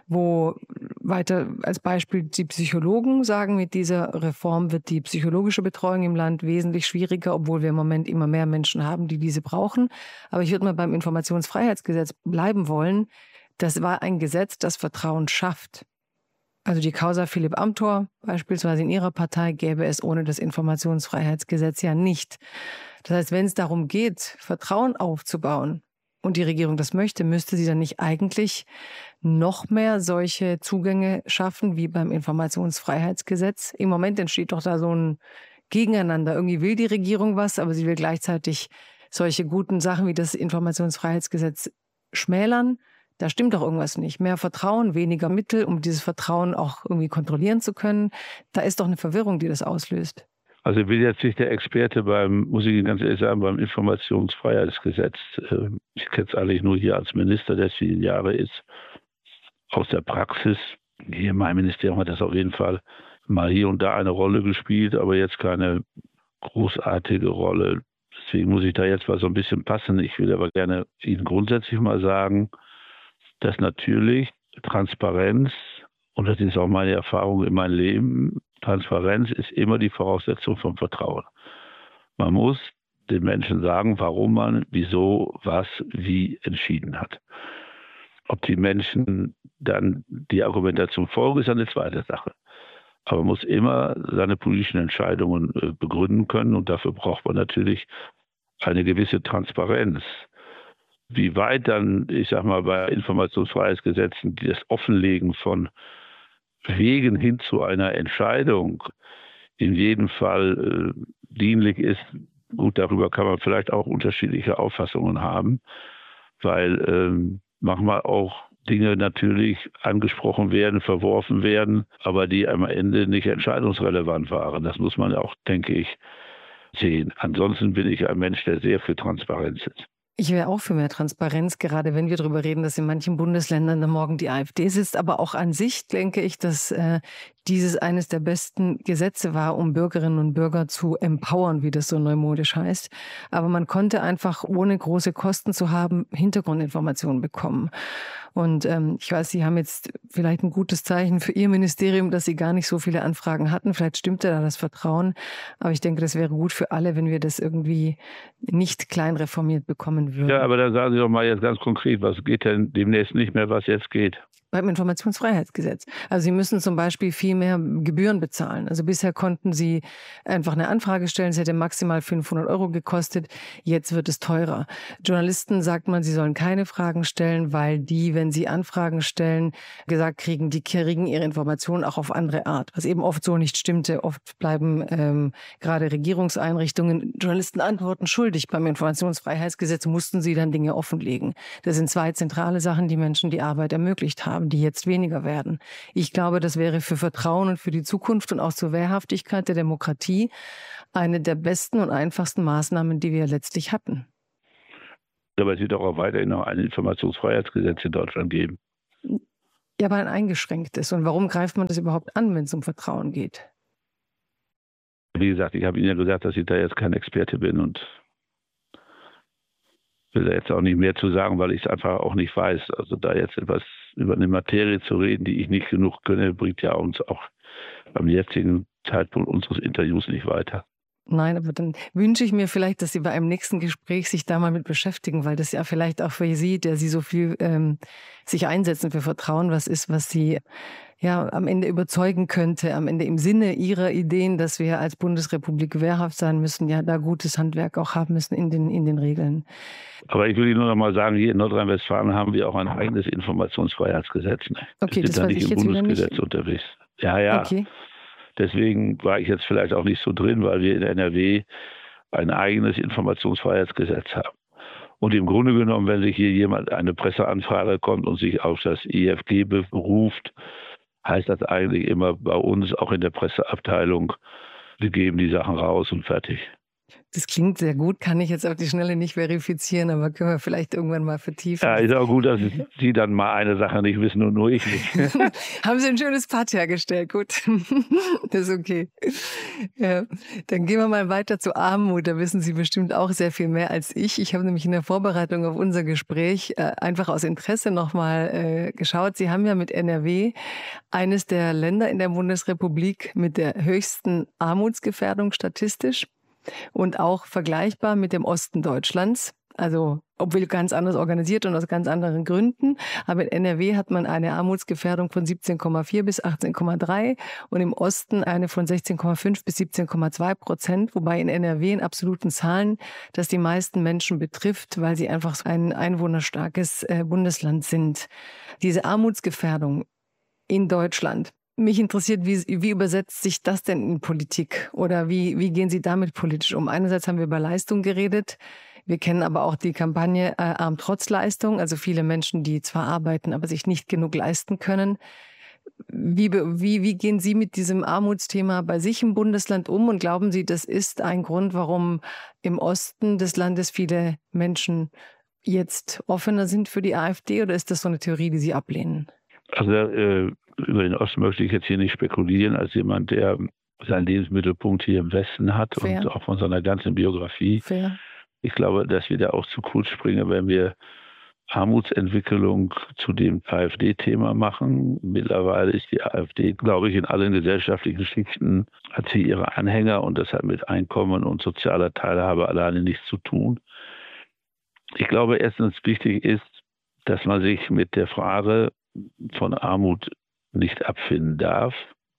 wo weiter als Beispiel die Psychologen sagen, mit dieser Reform wird die psychologische Betreuung im Land wesentlich schwieriger, obwohl wir im Moment immer mehr Menschen haben, die diese brauchen. Aber ich würde mal beim Informationsfreiheitsgesetz bleiben wollen. Das war ein Gesetz, das Vertrauen schafft. Also die Causa Philipp Amthor beispielsweise in Ihrer Partei gäbe es ohne das Informationsfreiheitsgesetz ja nicht. Das heißt, wenn es darum geht, Vertrauen aufzubauen und die Regierung das möchte, müsste sie dann nicht eigentlich noch mehr solche Zugänge schaffen wie beim Informationsfreiheitsgesetz? Im Moment entsteht doch da so ein Gegeneinander. Irgendwie will die Regierung was, aber sie will gleichzeitig solche guten Sachen wie das Informationsfreiheitsgesetz schmälern. Da stimmt doch irgendwas nicht. Mehr Vertrauen, weniger Mittel, um dieses Vertrauen auch irgendwie kontrollieren zu können. Da ist doch eine Verwirrung, die das auslöst. Also ich bin jetzt nicht der Experte beim, muss ich Ihnen ganz ehrlich sagen, beim Informationsfreiheitsgesetz. Ich kenne es eigentlich nur hier als Minister, der viele Jahre ist. Aus der Praxis, hier in meinem Ministerium hat das auf jeden Fall mal hier und da eine Rolle gespielt, aber jetzt keine großartige Rolle. Deswegen muss ich da jetzt mal so ein bisschen passen. Ich will aber gerne Ihnen grundsätzlich mal sagen, dass natürlich Transparenz, und das ist auch meine Erfahrung in meinem Leben, Transparenz ist immer die Voraussetzung von Vertrauen. Man muss den Menschen sagen, warum man, wieso, was, wie entschieden hat. Ob die Menschen dann die Argumentation folgen, ist eine zweite Sache. Aber man muss immer seine politischen Entscheidungen begründen können und dafür braucht man natürlich eine gewisse Transparenz. Wie weit dann, ich sag mal, bei Informationsfreiheitsgesetzen das Offenlegen von Wegen hin zu einer Entscheidung in jedem Fall äh, dienlich ist, gut, darüber kann man vielleicht auch unterschiedliche Auffassungen haben, weil ähm, manchmal auch Dinge natürlich angesprochen werden, verworfen werden, aber die am Ende nicht entscheidungsrelevant waren. Das muss man auch, denke ich, sehen. Ansonsten bin ich ein Mensch, der sehr für Transparenz ist. Ich wäre auch für mehr Transparenz, gerade wenn wir darüber reden, dass in manchen Bundesländern dann morgen die AfD sitzt. Aber auch an sich denke ich, dass äh, dieses eines der besten Gesetze war, um Bürgerinnen und Bürger zu empowern, wie das so neumodisch heißt. Aber man konnte einfach, ohne große Kosten zu haben, Hintergrundinformationen bekommen. Und ähm, ich weiß, Sie haben jetzt vielleicht ein gutes Zeichen für Ihr Ministerium, dass Sie gar nicht so viele Anfragen hatten. Vielleicht stimmte da das Vertrauen. Aber ich denke, das wäre gut für alle, wenn wir das irgendwie nicht klein reformiert bekommen würden. Ja, aber dann sagen Sie doch mal jetzt ganz konkret, was geht denn demnächst nicht mehr, was jetzt geht? Beim Informationsfreiheitsgesetz. Also Sie müssen zum Beispiel viel mehr Gebühren bezahlen. Also bisher konnten Sie einfach eine Anfrage stellen, es hätte maximal fünfhundert Euro gekostet, jetzt wird es teurer. Journalisten sagt man, sie sollen keine Fragen stellen, weil die, wenn sie Anfragen stellen, gesagt kriegen, die kriegen ihre Informationen auch auf andere Art, was eben oft so nicht stimmte. Oft bleiben ähm, gerade Regierungseinrichtungen Journalisten Antworten schuldig. Beim Informationsfreiheitsgesetz mussten sie dann Dinge offenlegen. Das sind zwei zentrale Sachen, die Menschen die Arbeit ermöglicht haben, die jetzt weniger werden. Ich glaube, das wäre für Vertrauen und für die Zukunft und auch zur Wehrhaftigkeit der Demokratie eine der besten und einfachsten Maßnahmen, die wir letztlich hatten. Aber es wird auch weiterhin noch ein Informationsfreiheitsgesetz in Deutschland geben. Ja, aber ein eingeschränktes. Und warum greift man das überhaupt an, wenn es um Vertrauen geht? Wie gesagt, ich habe Ihnen ja gesagt, dass ich da jetzt kein Experte bin und will da jetzt auch nicht mehr zu sagen, weil ich es einfach auch nicht weiß. Also da jetzt etwas über eine Materie zu reden, die ich nicht genug kenne, bringt ja uns auch beim jetzigen Zeitpunkt unseres Interviews nicht weiter. Nein, aber dann wünsche ich mir vielleicht, dass Sie bei einem nächsten Gespräch sich da mal mit beschäftigen, weil das ja vielleicht auch für Sie, der Sie so viel ähm, sich einsetzen für Vertrauen, was ist, was Sie ja am Ende überzeugen könnte, am Ende im Sinne Ihrer Ideen, dass wir als Bundesrepublik wehrhaft sein müssen, ja da gutes Handwerk auch haben müssen in den, in den Regeln. Aber ich will Ihnen nur noch mal sagen, hier in Nordrhein-Westfalen haben wir auch ein eigenes Informationsfreiheitsgesetz. Ne? Okay, wir sind das da weiß nicht ich im jetzt wieder Bundesgesetz nicht. unterwegs. Ja, ja. Okay. Deswegen war ich jetzt vielleicht auch nicht so drin, weil wir in N R W ein eigenes Informationsfreiheitsgesetz haben. Und im Grunde genommen, wenn sich hier jemand eine Presseanfrage kommt und sich auf das I F G beruft, heißt das eigentlich immer bei uns, auch in der Presseabteilung, wir geben die Sachen raus und fertig. Das klingt sehr gut, kann ich jetzt auf die Schnelle nicht verifizieren, aber können wir vielleicht irgendwann mal vertiefen. Ja, ist auch gut, dass Sie dann mal eine Sache nicht wissen und nur ich nicht. Haben Sie ein schönes Patt hergestellt, gut. Das ist okay. Ja. Dann gehen wir mal weiter zu Armut, da wissen Sie bestimmt auch sehr viel mehr als ich. Ich habe nämlich in der Vorbereitung auf unser Gespräch äh, einfach aus Interesse nochmal äh, geschaut. Sie haben ja mit N R W eines der Länder in der Bundesrepublik mit der höchsten Armutsgefährdung statistisch. Und auch vergleichbar mit dem Osten Deutschlands, also obwohl ganz anders organisiert und aus ganz anderen Gründen. Aber in N R W hat man eine Armutsgefährdung von siebzehn Komma vier bis achtzehn Komma drei und im Osten eine von sechzehn Komma fünf bis siebzehn Komma zwei Prozent, wobei in N R W in absoluten Zahlen das die meisten Menschen betrifft, weil sie einfach ein einwohnerstarkes Bundesland sind. Diese Armutsgefährdung in Deutschland. Mich interessiert, wie, wie übersetzt sich das denn in Politik oder wie, wie gehen Sie damit politisch um? Einerseits haben wir über Leistung geredet, wir kennen aber auch die Kampagne äh, Arm trotz Leistung, also viele Menschen, die zwar arbeiten, aber sich nicht genug leisten können. Wie, wie, wie gehen Sie mit diesem Armutsthema bei sich im Bundesland um und glauben Sie, das ist ein Grund, warum im Osten des Landes viele Menschen jetzt offener sind für die AfD oder ist das so eine Theorie, die Sie ablehnen? Also äh über den Osten möchte ich jetzt hier nicht spekulieren, als jemand, der seinen Lebensmittelpunkt hier im Westen hat. Fair. Und auch von seiner ganzen Biografie. Fair. Ich glaube, dass wir da auch zu kurz springen, wenn wir Armutsentwicklung zu dem AfD-Thema machen. Mittlerweile ist die AfD, glaube ich, in allen gesellschaftlichen Schichten hat sie ihre Anhänger und das hat mit Einkommen und sozialer Teilhabe alleine nichts zu tun. Ich glaube, erstens wichtig ist, dass man sich mit der Frage von Armut nicht abfinden darf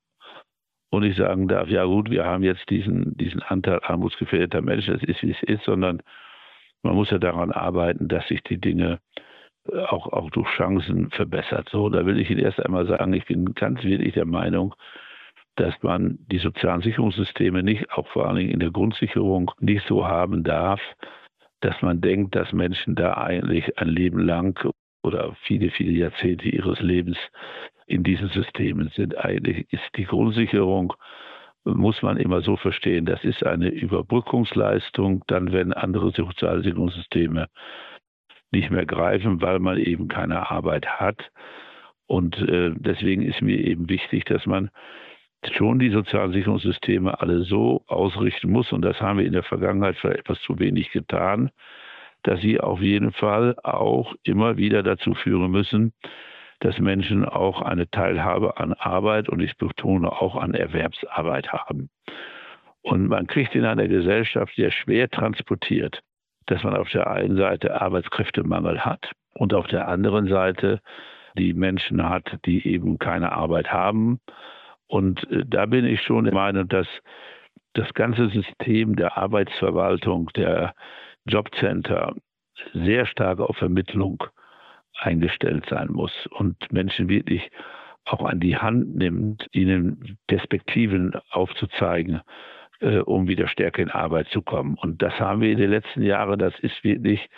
und nicht sagen darf, ja gut, wir haben jetzt diesen, diesen Anteil armutsgefährdeter Menschen, es ist, wie es ist, sondern man muss ja daran arbeiten, dass sich die Dinge auch, auch durch Chancen verbessert. So, da will ich Ihnen erst einmal sagen, ich bin ganz wirklich der Meinung, dass man die sozialen Sicherungssysteme nicht, auch vor allen Dingen in der Grundsicherung, nicht so haben darf, dass man denkt, dass Menschen da eigentlich ein Leben lang oder viele, viele Jahrzehnte ihres Lebens in diesen Systemen sind. Eigentlich ist die Grundsicherung, muss man immer so verstehen, das ist eine Überbrückungsleistung, dann wenn andere Sozialsicherungssysteme nicht mehr greifen, weil man eben keine Arbeit hat. Und äh, deswegen ist mir eben wichtig, dass man schon die sozialen Sicherungssysteme alle so ausrichten muss, und das haben wir in der Vergangenheit vielleicht etwas zu wenig getan, dass sie auf jeden Fall auch immer wieder dazu führen müssen, dass Menschen auch eine Teilhabe an Arbeit und ich betone auch an Erwerbsarbeit haben. Und man kriegt in einer Gesellschaft sehr schwer transportiert, dass man auf der einen Seite Arbeitskräftemangel hat und auf der anderen Seite die Menschen hat, die eben keine Arbeit haben. Und da bin ich schon der Meinung, dass das ganze System der Arbeitsverwaltung, der Jobcenter sehr stark auf Vermittlung eingestellt sein muss und Menschen wirklich auch an die Hand nimmt, ihnen Perspektiven aufzuzeigen, äh, um wieder stärker in Arbeit zu kommen. Und das haben wir in den letzten Jahren, das ist wirklich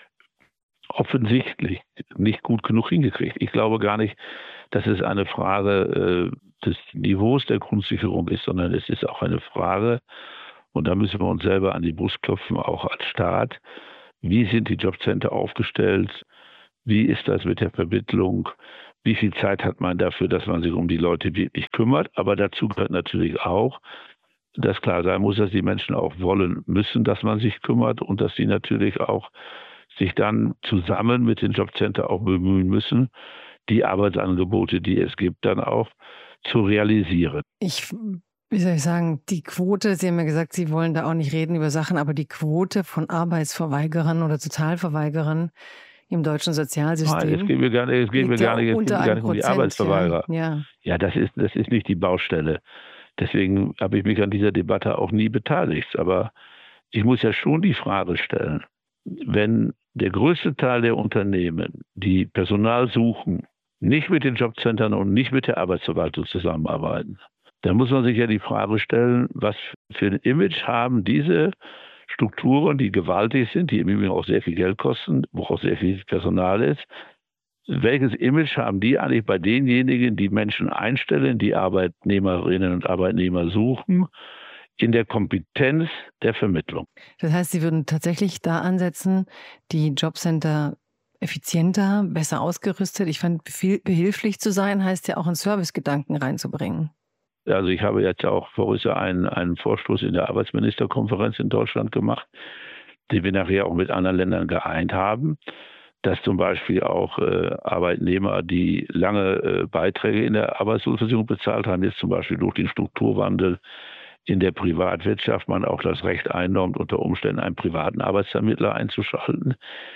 offensichtlich nicht gut genug hingekriegt. Ich glaube gar nicht, dass es eine Frage äh, des Niveaus der Grundsicherung ist, sondern es ist auch eine Frage, und da müssen wir uns selber an die Brust klopfen, auch als Staat, wie sind die Jobcenter aufgestellt, wie ist das mit der Vermittlung, wie viel Zeit hat man dafür, dass man sich um die Leute wirklich kümmert, aber dazu gehört natürlich auch, dass klar sein muss, dass die Menschen auch wollen müssen, dass man sich kümmert und dass sie natürlich auch sich dann zusammen mit den Jobcenter auch bemühen müssen, die Arbeitsangebote, die es gibt, dann auch zu realisieren. Ich, wie soll ich sagen, die Quote, Sie haben ja gesagt, Sie wollen da auch nicht reden über Sachen, aber die Quote von Arbeitsverweigerern oder Totalverweigerern im deutschen Sozialsystem. Nein, es geht mir gar nicht, es geht mir gar nicht, es geht mir gar nicht um die Arbeitsverweigerer. Ja, ja. ja, das ist, das ist nicht die Baustelle. Deswegen habe ich mich an dieser Debatte auch nie beteiligt. Aber ich muss ja schon die Frage stellen, wenn der größte Teil der Unternehmen, die Personal suchen, nicht mit den Jobcentern und nicht mit der Arbeitsverwaltung zusammenarbeiten, dann muss man sich ja die Frage stellen, was für ein Image haben diese Strukturen, die gewaltig sind, die im Übrigen auch sehr viel Geld kosten, wo auch sehr viel Personal ist. Welches Image haben die eigentlich bei denjenigen, die Menschen einstellen, die Arbeitnehmerinnen und Arbeitnehmer suchen, in der Kompetenz der Vermittlung? Das heißt, Sie würden tatsächlich da ansetzen, die Jobcenter effizienter, besser ausgerüstet, ich fand, behilflich zu sein, heißt ja auch einen Servicegedanken reinzubringen. Also ich habe jetzt auch vorher einen, einen Vorstoß in der Arbeitsministerkonferenz in Deutschland gemacht, den wir nachher auch mit anderen Ländern geeint haben, dass zum Beispiel auch äh, Arbeitnehmer, die lange äh, Beiträge in der Arbeitslosenversicherung bezahlt haben, jetzt zum Beispiel durch den Strukturwandel in der Privatwirtschaft man auch das Recht einräumt, unter Umständen einen privaten Arbeitsvermittler einzuschalten.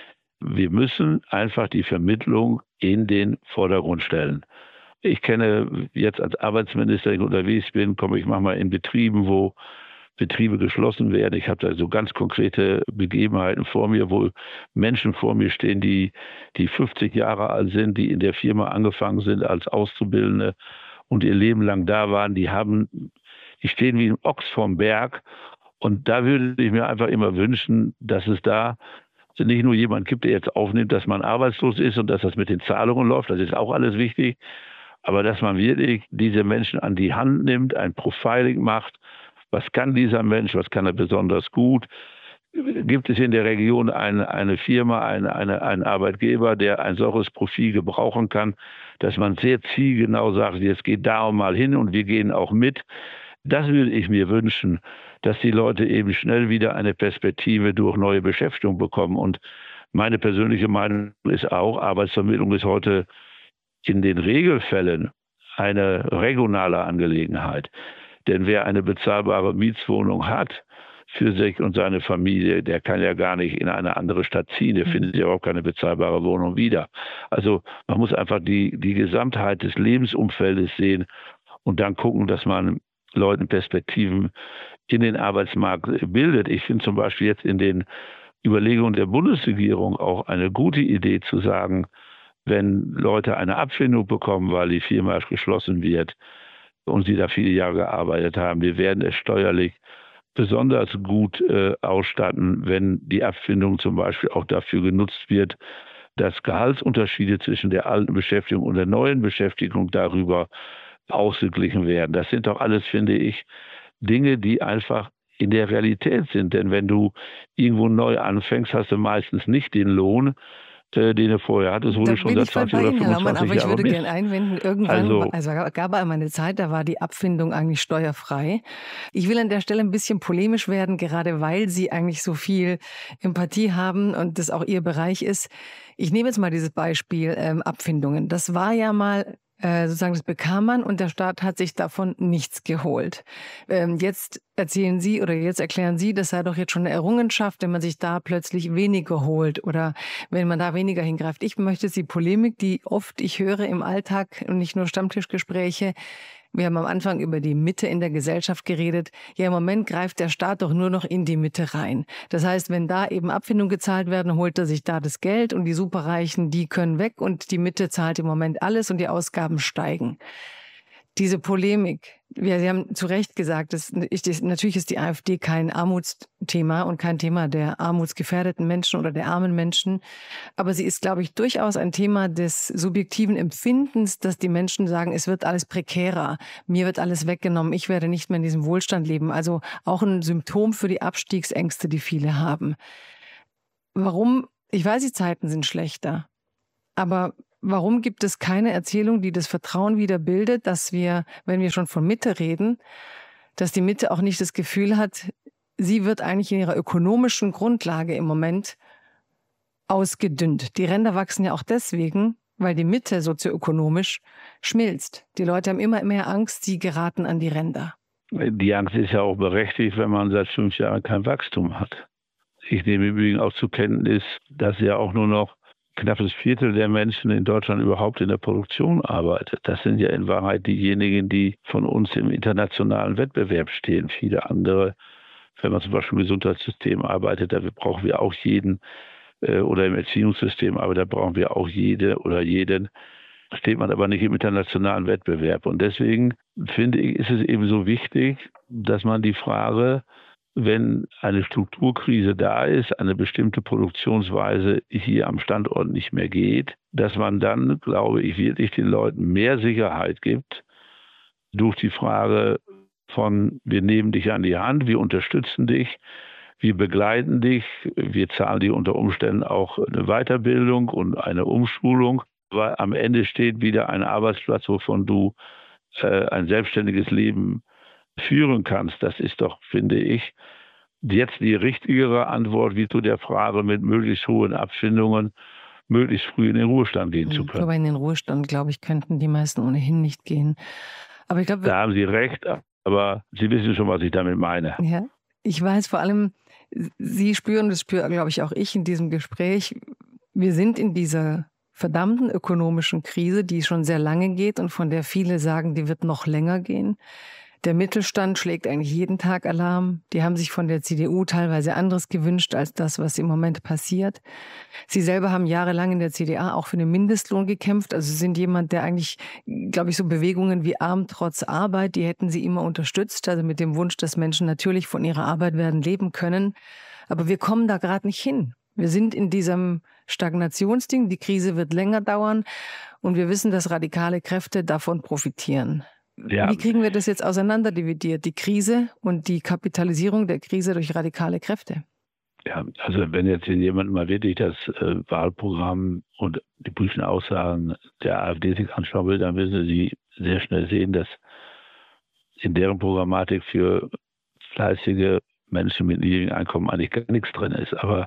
Wir müssen einfach die Vermittlung in den Vordergrund stellen. Ich kenne jetzt als Arbeitsminister, wenn ich unterwegs bin, komme ich manchmal in Betrieben, wo Betriebe geschlossen werden. Ich habe da so ganz konkrete Begebenheiten vor mir, wo Menschen vor mir stehen, die, die fünfzig Jahre alt sind, die in der Firma angefangen sind als Auszubildende und ihr Leben lang da waren. Die haben, die stehen wie ein Ochs vorm Berg. Und da würde ich mir einfach immer wünschen, dass es da nicht nur jemand gibt, der jetzt aufnimmt, dass man arbeitslos ist und dass das mit den Zahlungen läuft. Das ist auch alles wichtig. Aber dass man wirklich diese Menschen an die Hand nimmt, ein Profiling macht. Was kann dieser Mensch, was kann er besonders gut? Gibt es in der Region eine, eine Firma, eine, eine, einen Arbeitgeber, der ein solches Profil gebrauchen kann, dass man sehr zielgenau sagt, jetzt geht da mal hin und wir gehen auch mit. Das würde ich mir wünschen, dass die Leute eben schnell wieder eine Perspektive durch neue Beschäftigung bekommen. Und meine persönliche Meinung ist auch, Arbeitsvermittlung ist heute in den Regelfällen eine regionale Angelegenheit. Denn wer eine bezahlbare Mietswohnung hat für sich und seine Familie, der kann ja gar nicht in eine andere Stadt ziehen. Der findet ja auch keine bezahlbare Wohnung wieder. Also man muss einfach die, die Gesamtheit des Lebensumfeldes sehen und dann gucken, dass man Leuten Perspektiven in den Arbeitsmarkt bildet. Ich finde zum Beispiel jetzt in den Überlegungen der Bundesregierung auch eine gute Idee zu sagen, wenn Leute eine Abfindung bekommen, weil die Firma geschlossen wird und sie da viele Jahre gearbeitet haben, wir werden es steuerlich besonders gut äh, ausstatten, wenn die Abfindung zum Beispiel auch dafür genutzt wird, dass Gehaltsunterschiede zwischen der alten Beschäftigung und der neuen Beschäftigung darüber ausgeglichen werden. Das sind doch alles, finde ich, Dinge, die einfach in der Realität sind. Denn wenn du irgendwo neu anfängst, hast du meistens nicht den Lohn, den er vorher hatte. Es wurde schon seit zwanzig oder fünfundzwanzig Jahren. Aber ich würde gerne einwenden, irgendwann, also, also gab einmal eine Zeit, da war die Abfindung eigentlich steuerfrei. Ich will an der Stelle ein bisschen polemisch werden, gerade weil Sie eigentlich so viel Empathie haben und das auch Ihr Bereich ist. Ich nehme jetzt mal dieses Beispiel ähm, Abfindungen. Das war ja mal Äh, sozusagen, das bekam man und der Staat hat sich davon nichts geholt. Ähm, jetzt erzählen Sie oder jetzt erklären Sie, das sei doch jetzt schon eine Errungenschaft, wenn man sich da plötzlich weniger holt oder wenn man da weniger hingreift. Ich möchte die Polemik, die oft ich höre im Alltag und nicht nur Stammtischgespräche. Wir haben am Anfang über die Mitte in der Gesellschaft geredet. Ja, im Moment greift der Staat doch nur noch in die Mitte rein. Das heißt, wenn da eben Abfindungen gezahlt werden, holt er sich da das Geld und die Superreichen, die können weg und die Mitte zahlt im Moment alles und die Ausgaben steigen. Diese Polemik, wir, Sie haben zu Recht gesagt, das ist, natürlich ist die AfD kein Armutsthema und kein Thema der armutsgefährdeten Menschen oder der armen Menschen. Aber sie ist, glaube ich, durchaus ein Thema des subjektiven Empfindens, dass die Menschen sagen, es wird alles prekärer, mir wird alles weggenommen, ich werde nicht mehr in diesem Wohlstand leben. Also auch ein Symptom für die Abstiegsängste, die viele haben. Warum? Ich weiß, die Zeiten sind schlechter. Aber warum gibt es keine Erzählung, die das Vertrauen wieder bildet, dass wir, wenn wir schon von Mitte reden, dass die Mitte auch nicht das Gefühl hat, sie wird eigentlich in ihrer ökonomischen Grundlage im Moment ausgedünnt. Die Ränder wachsen ja auch deswegen, weil die Mitte sozioökonomisch schmilzt. Die Leute haben immer mehr Angst, sie geraten an die Ränder. Die Angst ist ja auch berechtigt, wenn man seit fünf Jahren kein Wachstum hat. Ich nehme im Übrigen auch zur Kenntnis, dass ja auch nur noch knappes Viertel der Menschen in Deutschland überhaupt in der Produktion arbeitet. Das sind ja in Wahrheit diejenigen, die von uns im internationalen Wettbewerb stehen. Viele andere, wenn man zum Beispiel im Gesundheitssystem arbeitet, da brauchen wir auch jeden, äh, oder im Erziehungssystem, aber da brauchen wir auch jede oder jeden. Steht man aber nicht im internationalen Wettbewerb. Und deswegen finde ich, ist es eben so wichtig, dass man die Frage, wenn eine Strukturkrise da ist, eine bestimmte Produktionsweise hier am Standort nicht mehr geht, dass man dann, glaube ich, wirklich den Leuten mehr Sicherheit gibt durch die Frage von, wir nehmen dich an die Hand, wir unterstützen dich, wir begleiten dich, wir zahlen dir unter Umständen auch eine Weiterbildung und eine Umschulung, weil am Ende steht wieder ein Arbeitsplatz, wovon du äh, ein selbstständiges Leben führen kannst. Das ist doch, finde ich, jetzt die richtigere Antwort wie zu der Frage mit möglichst hohen Abfindungen, möglichst früh in den Ruhestand gehen zu können. Aber in den Ruhestand, glaube ich, könnten die meisten ohnehin nicht gehen. Aber ich glaube, da haben Sie recht, aber Sie wissen schon, was ich damit meine. Ja, ich weiß vor allem, Sie spüren, das spüre, glaube ich, auch ich in diesem Gespräch, wir sind in dieser verdammten ökonomischen Krise, die schon sehr lange geht und von der viele sagen, die wird noch länger gehen. Der Mittelstand schlägt eigentlich jeden Tag Alarm. Die haben sich von der C D U teilweise anderes gewünscht als das, was im Moment passiert. Sie selber haben jahrelang in der C D A auch für den Mindestlohn gekämpft. Also sind jemand, der eigentlich, glaube ich, so Bewegungen wie Arm trotz Arbeit, die hätten sie immer unterstützt. Also mit dem Wunsch, dass Menschen natürlich von ihrer Arbeit werden leben können. Aber wir kommen da gerade nicht hin. Wir sind in diesem Stagnationsding. Die Krise wird länger dauern. Und wir wissen, dass radikale Kräfte davon profitieren. Ja. Wie kriegen wir das jetzt auseinanderdividiert, die Krise und die Kapitalisierung der Krise durch radikale Kräfte? Ja, also wenn jetzt jemand mal wirklich das äh, Wahlprogramm und die politischen Aussagen der AfD sich anschauen will, dann müssen Sie sehr schnell sehen, dass in deren Programmatik für fleißige Menschen mit niedrigem Einkommen eigentlich gar nichts drin ist. Aber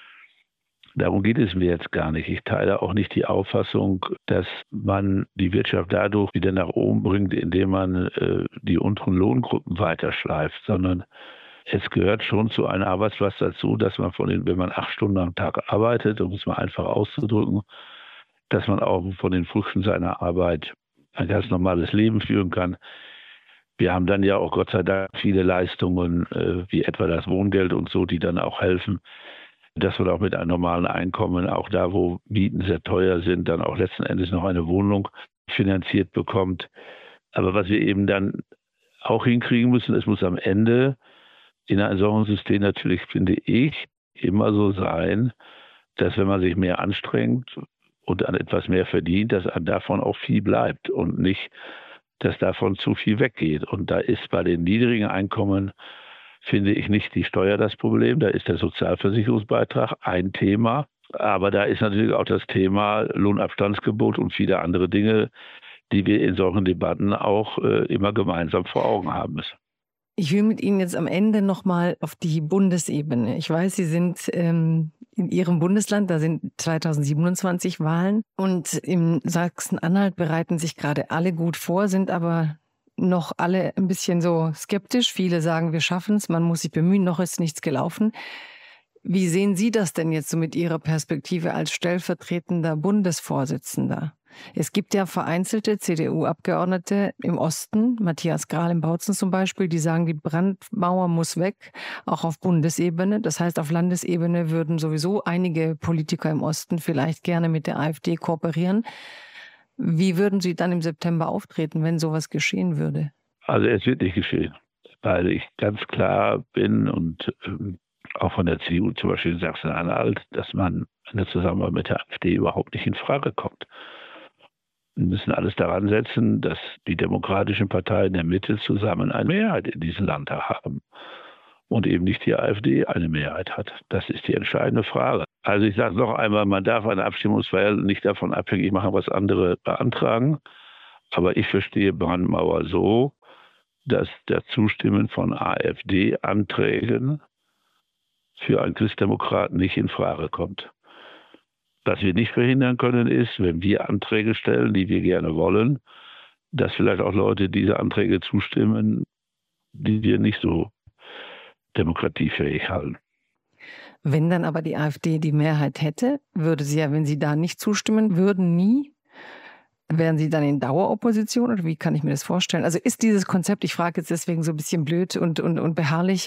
darum geht es mir jetzt gar nicht. Ich teile auch nicht die Auffassung, dass man die Wirtschaft dadurch wieder nach oben bringt, indem man äh, die unteren Lohngruppen weiterschleift, sondern es gehört schon zu einem Arbeitsplatz dazu, dass man von den, wenn man acht Stunden am Tag arbeitet, um es mal einfach auszudrücken, dass man auch von den Früchten seiner Arbeit ein ganz normales Leben führen kann. Wir haben dann ja auch Gott sei Dank viele Leistungen, äh, wie etwa das Wohngeld und so, die dann auch helfen, dass man auch mit einem normalen Einkommen, auch da, wo Mieten sehr teuer sind, dann auch letzten Endes noch eine Wohnung finanziert bekommt. Aber was wir eben dann auch hinkriegen müssen, es muss am Ende in einem solchen System natürlich, finde ich, immer so sein, dass wenn man sich mehr anstrengt und an etwas mehr verdient, dass davon auch viel bleibt und nicht, dass davon zu viel weggeht. Und da ist bei den niedrigen Einkommen, finde ich, nicht die Steuer das Problem. Da ist der Sozialversicherungsbeitrag ein Thema. Aber da ist natürlich auch das Thema Lohnabstandsgebot und viele andere Dinge, die wir in solchen Debatten auch äh, immer gemeinsam vor Augen haben müssen. Ich will mit Ihnen jetzt am Ende nochmal auf die Bundesebene. Ich weiß, Sie sind ähm, in Ihrem Bundesland, da sind zweitausendsiebenundzwanzig Wahlen und in Sachsen-Anhalt bereiten sich gerade alle gut vor, sind aber noch alle ein bisschen so skeptisch. Viele sagen, wir schaffen es, man muss sich bemühen, noch ist nichts gelaufen. Wie sehen Sie das denn jetzt so mit Ihrer Perspektive als stellvertretender Bundesvorsitzender? Es gibt ja vereinzelte C D U-Abgeordnete im Osten, Matthias Grahl in Bautzen zum Beispiel, die sagen, die Brandmauer muss weg, auch auf Bundesebene. Das heißt, auf Landesebene würden sowieso einige Politiker im Osten vielleicht gerne mit der AfD kooperieren. Wie würden Sie dann im September auftreten, wenn sowas geschehen würde? Also es wird nicht geschehen, weil ich ganz klar bin und ähm, auch von der C D U zum Beispiel in Sachsen-Anhalt, dass man eine Zusammenarbeit mit der AfD überhaupt nicht in Frage kommt. Wir müssen alles daran setzen, dass die demokratischen Parteien der Mitte zusammen eine Mehrheit in diesem Land haben und eben nicht die AfD eine Mehrheit hat. Das ist die entscheidende Frage. Also ich sage noch einmal, man darf eine Abstimmungswahl nicht davon abhängig machen, was andere beantragen. Aber ich verstehe Brandmauer so, dass das Zustimmen von AfD-Anträgen für einen Christdemokraten nicht in Frage kommt. Was wir nicht verhindern können, ist, wenn wir Anträge stellen, die wir gerne wollen, dass vielleicht auch Leute diese Anträge zustimmen, die wir nicht so demokratiefähig halten. Wenn dann aber die AfD die Mehrheit hätte, würde sie ja, wenn sie da nicht zustimmen würden, nie, wären sie dann in Daueropposition oder wie kann ich mir das vorstellen? Also ist dieses Konzept, ich frage jetzt deswegen so ein bisschen blöd und, und, und beharrlich,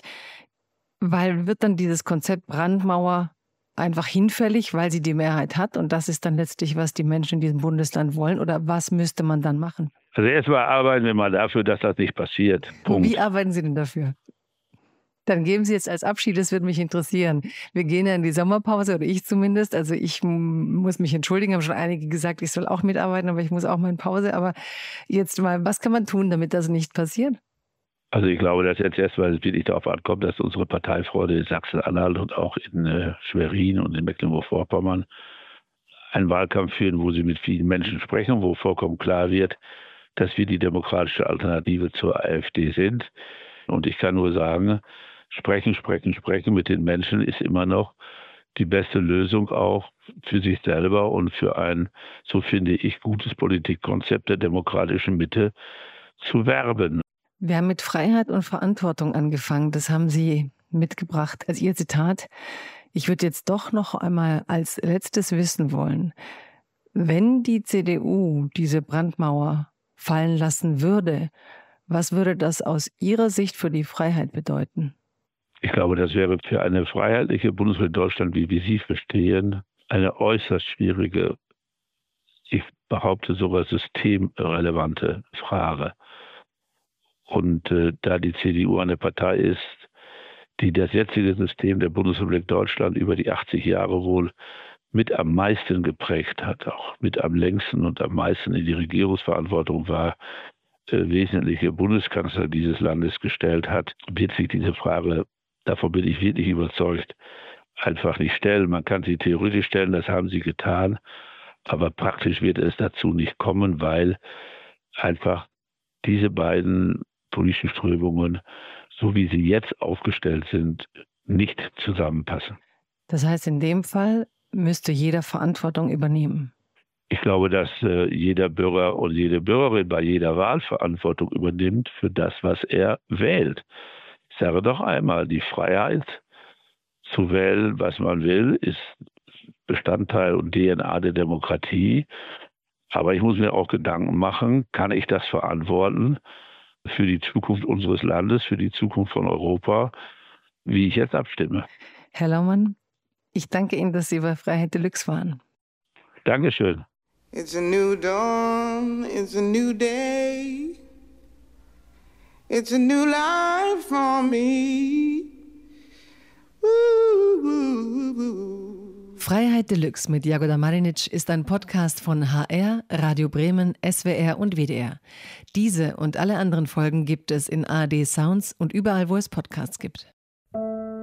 weil wird dann dieses Konzept Brandmauer einfach hinfällig, weil sie die Mehrheit hat und das ist dann letztlich, was die Menschen in diesem Bundesland wollen oder was müsste man dann machen? Also erstmal arbeiten wir mal dafür, dass das nicht passiert. Punkt. Wie arbeiten Sie denn dafür? Dann geben Sie jetzt als Abschied, das würde mich interessieren. Wir gehen ja in die Sommerpause, oder ich zumindest. Also ich muss mich entschuldigen, haben schon einige gesagt, ich soll auch mitarbeiten, aber ich muss auch mal in Pause. Aber jetzt mal, was kann man tun, damit das nicht passiert? Also ich glaube, dass jetzt erstmal wirklich darauf ankommt, dass unsere Parteifreunde in Sachsen-Anhalt und auch in äh, Schwerin und in Mecklenburg-Vorpommern einen Wahlkampf führen, wo sie mit vielen Menschen sprechen, wo vollkommen klar wird, dass wir die demokratische Alternative zur AfD sind. Und ich kann nur sagen, sprechen, sprechen, sprechen mit den Menschen ist immer noch die beste Lösung auch für sich selber und für ein, so finde ich, gutes Politikkonzept der demokratischen Mitte zu werben. Wir haben mit Freiheit und Verantwortung angefangen. Das haben Sie mitgebracht als Ihr Zitat. Ich würde jetzt doch noch einmal als letztes wissen wollen, wenn die C D U diese Brandmauer fallen lassen würde, was würde das aus Ihrer Sicht für die Freiheit bedeuten? Ich glaube, das wäre für eine freiheitliche Bundesrepublik Deutschland, wie wir sie verstehen, eine äußerst schwierige, ich behaupte sogar systemrelevante Frage. Und äh, da die C D U eine Partei ist, die das jetzige System der Bundesrepublik Deutschland über die achtzig Jahre wohl mit am meisten geprägt hat, auch mit am längsten und am meisten in die Regierungsverantwortung war, äh, wesentliche Bundeskanzler dieses Landes gestellt hat, wird sich diese Frage, davon bin ich wirklich überzeugt, einfach nicht stellen. Man kann sie theoretisch stellen, das haben sie getan, aber praktisch wird es dazu nicht kommen, weil einfach diese beiden politischen Strömungen, so wie sie jetzt aufgestellt sind, nicht zusammenpassen. Das heißt, in dem Fall müsste jeder Verantwortung übernehmen. Ich glaube, dass äh, jeder Bürger und jede Bürgerin bei jeder Wahl Verantwortung übernimmt für das, was er wählt. Ich sage doch einmal, die Freiheit zu wählen, was man will, ist Bestandteil und D N A der Demokratie. Aber ich muss mir auch Gedanken machen, kann ich das verantworten für die Zukunft unseres Landes, für die Zukunft von Europa, wie ich jetzt abstimme. Herr Laumann, ich danke Ihnen, dass Sie bei Freiheit Deluxe waren. Dankeschön. It's a new dawn, it's a new day. It's a new life for me. Ooh, ooh, ooh. Freiheit Deluxe mit Jagoda Marinic ist ein Podcast von H R, Radio Bremen, S W R und W D R. Diese und alle anderen Folgen gibt es in A R D Sounds und überall, wo es Podcasts gibt.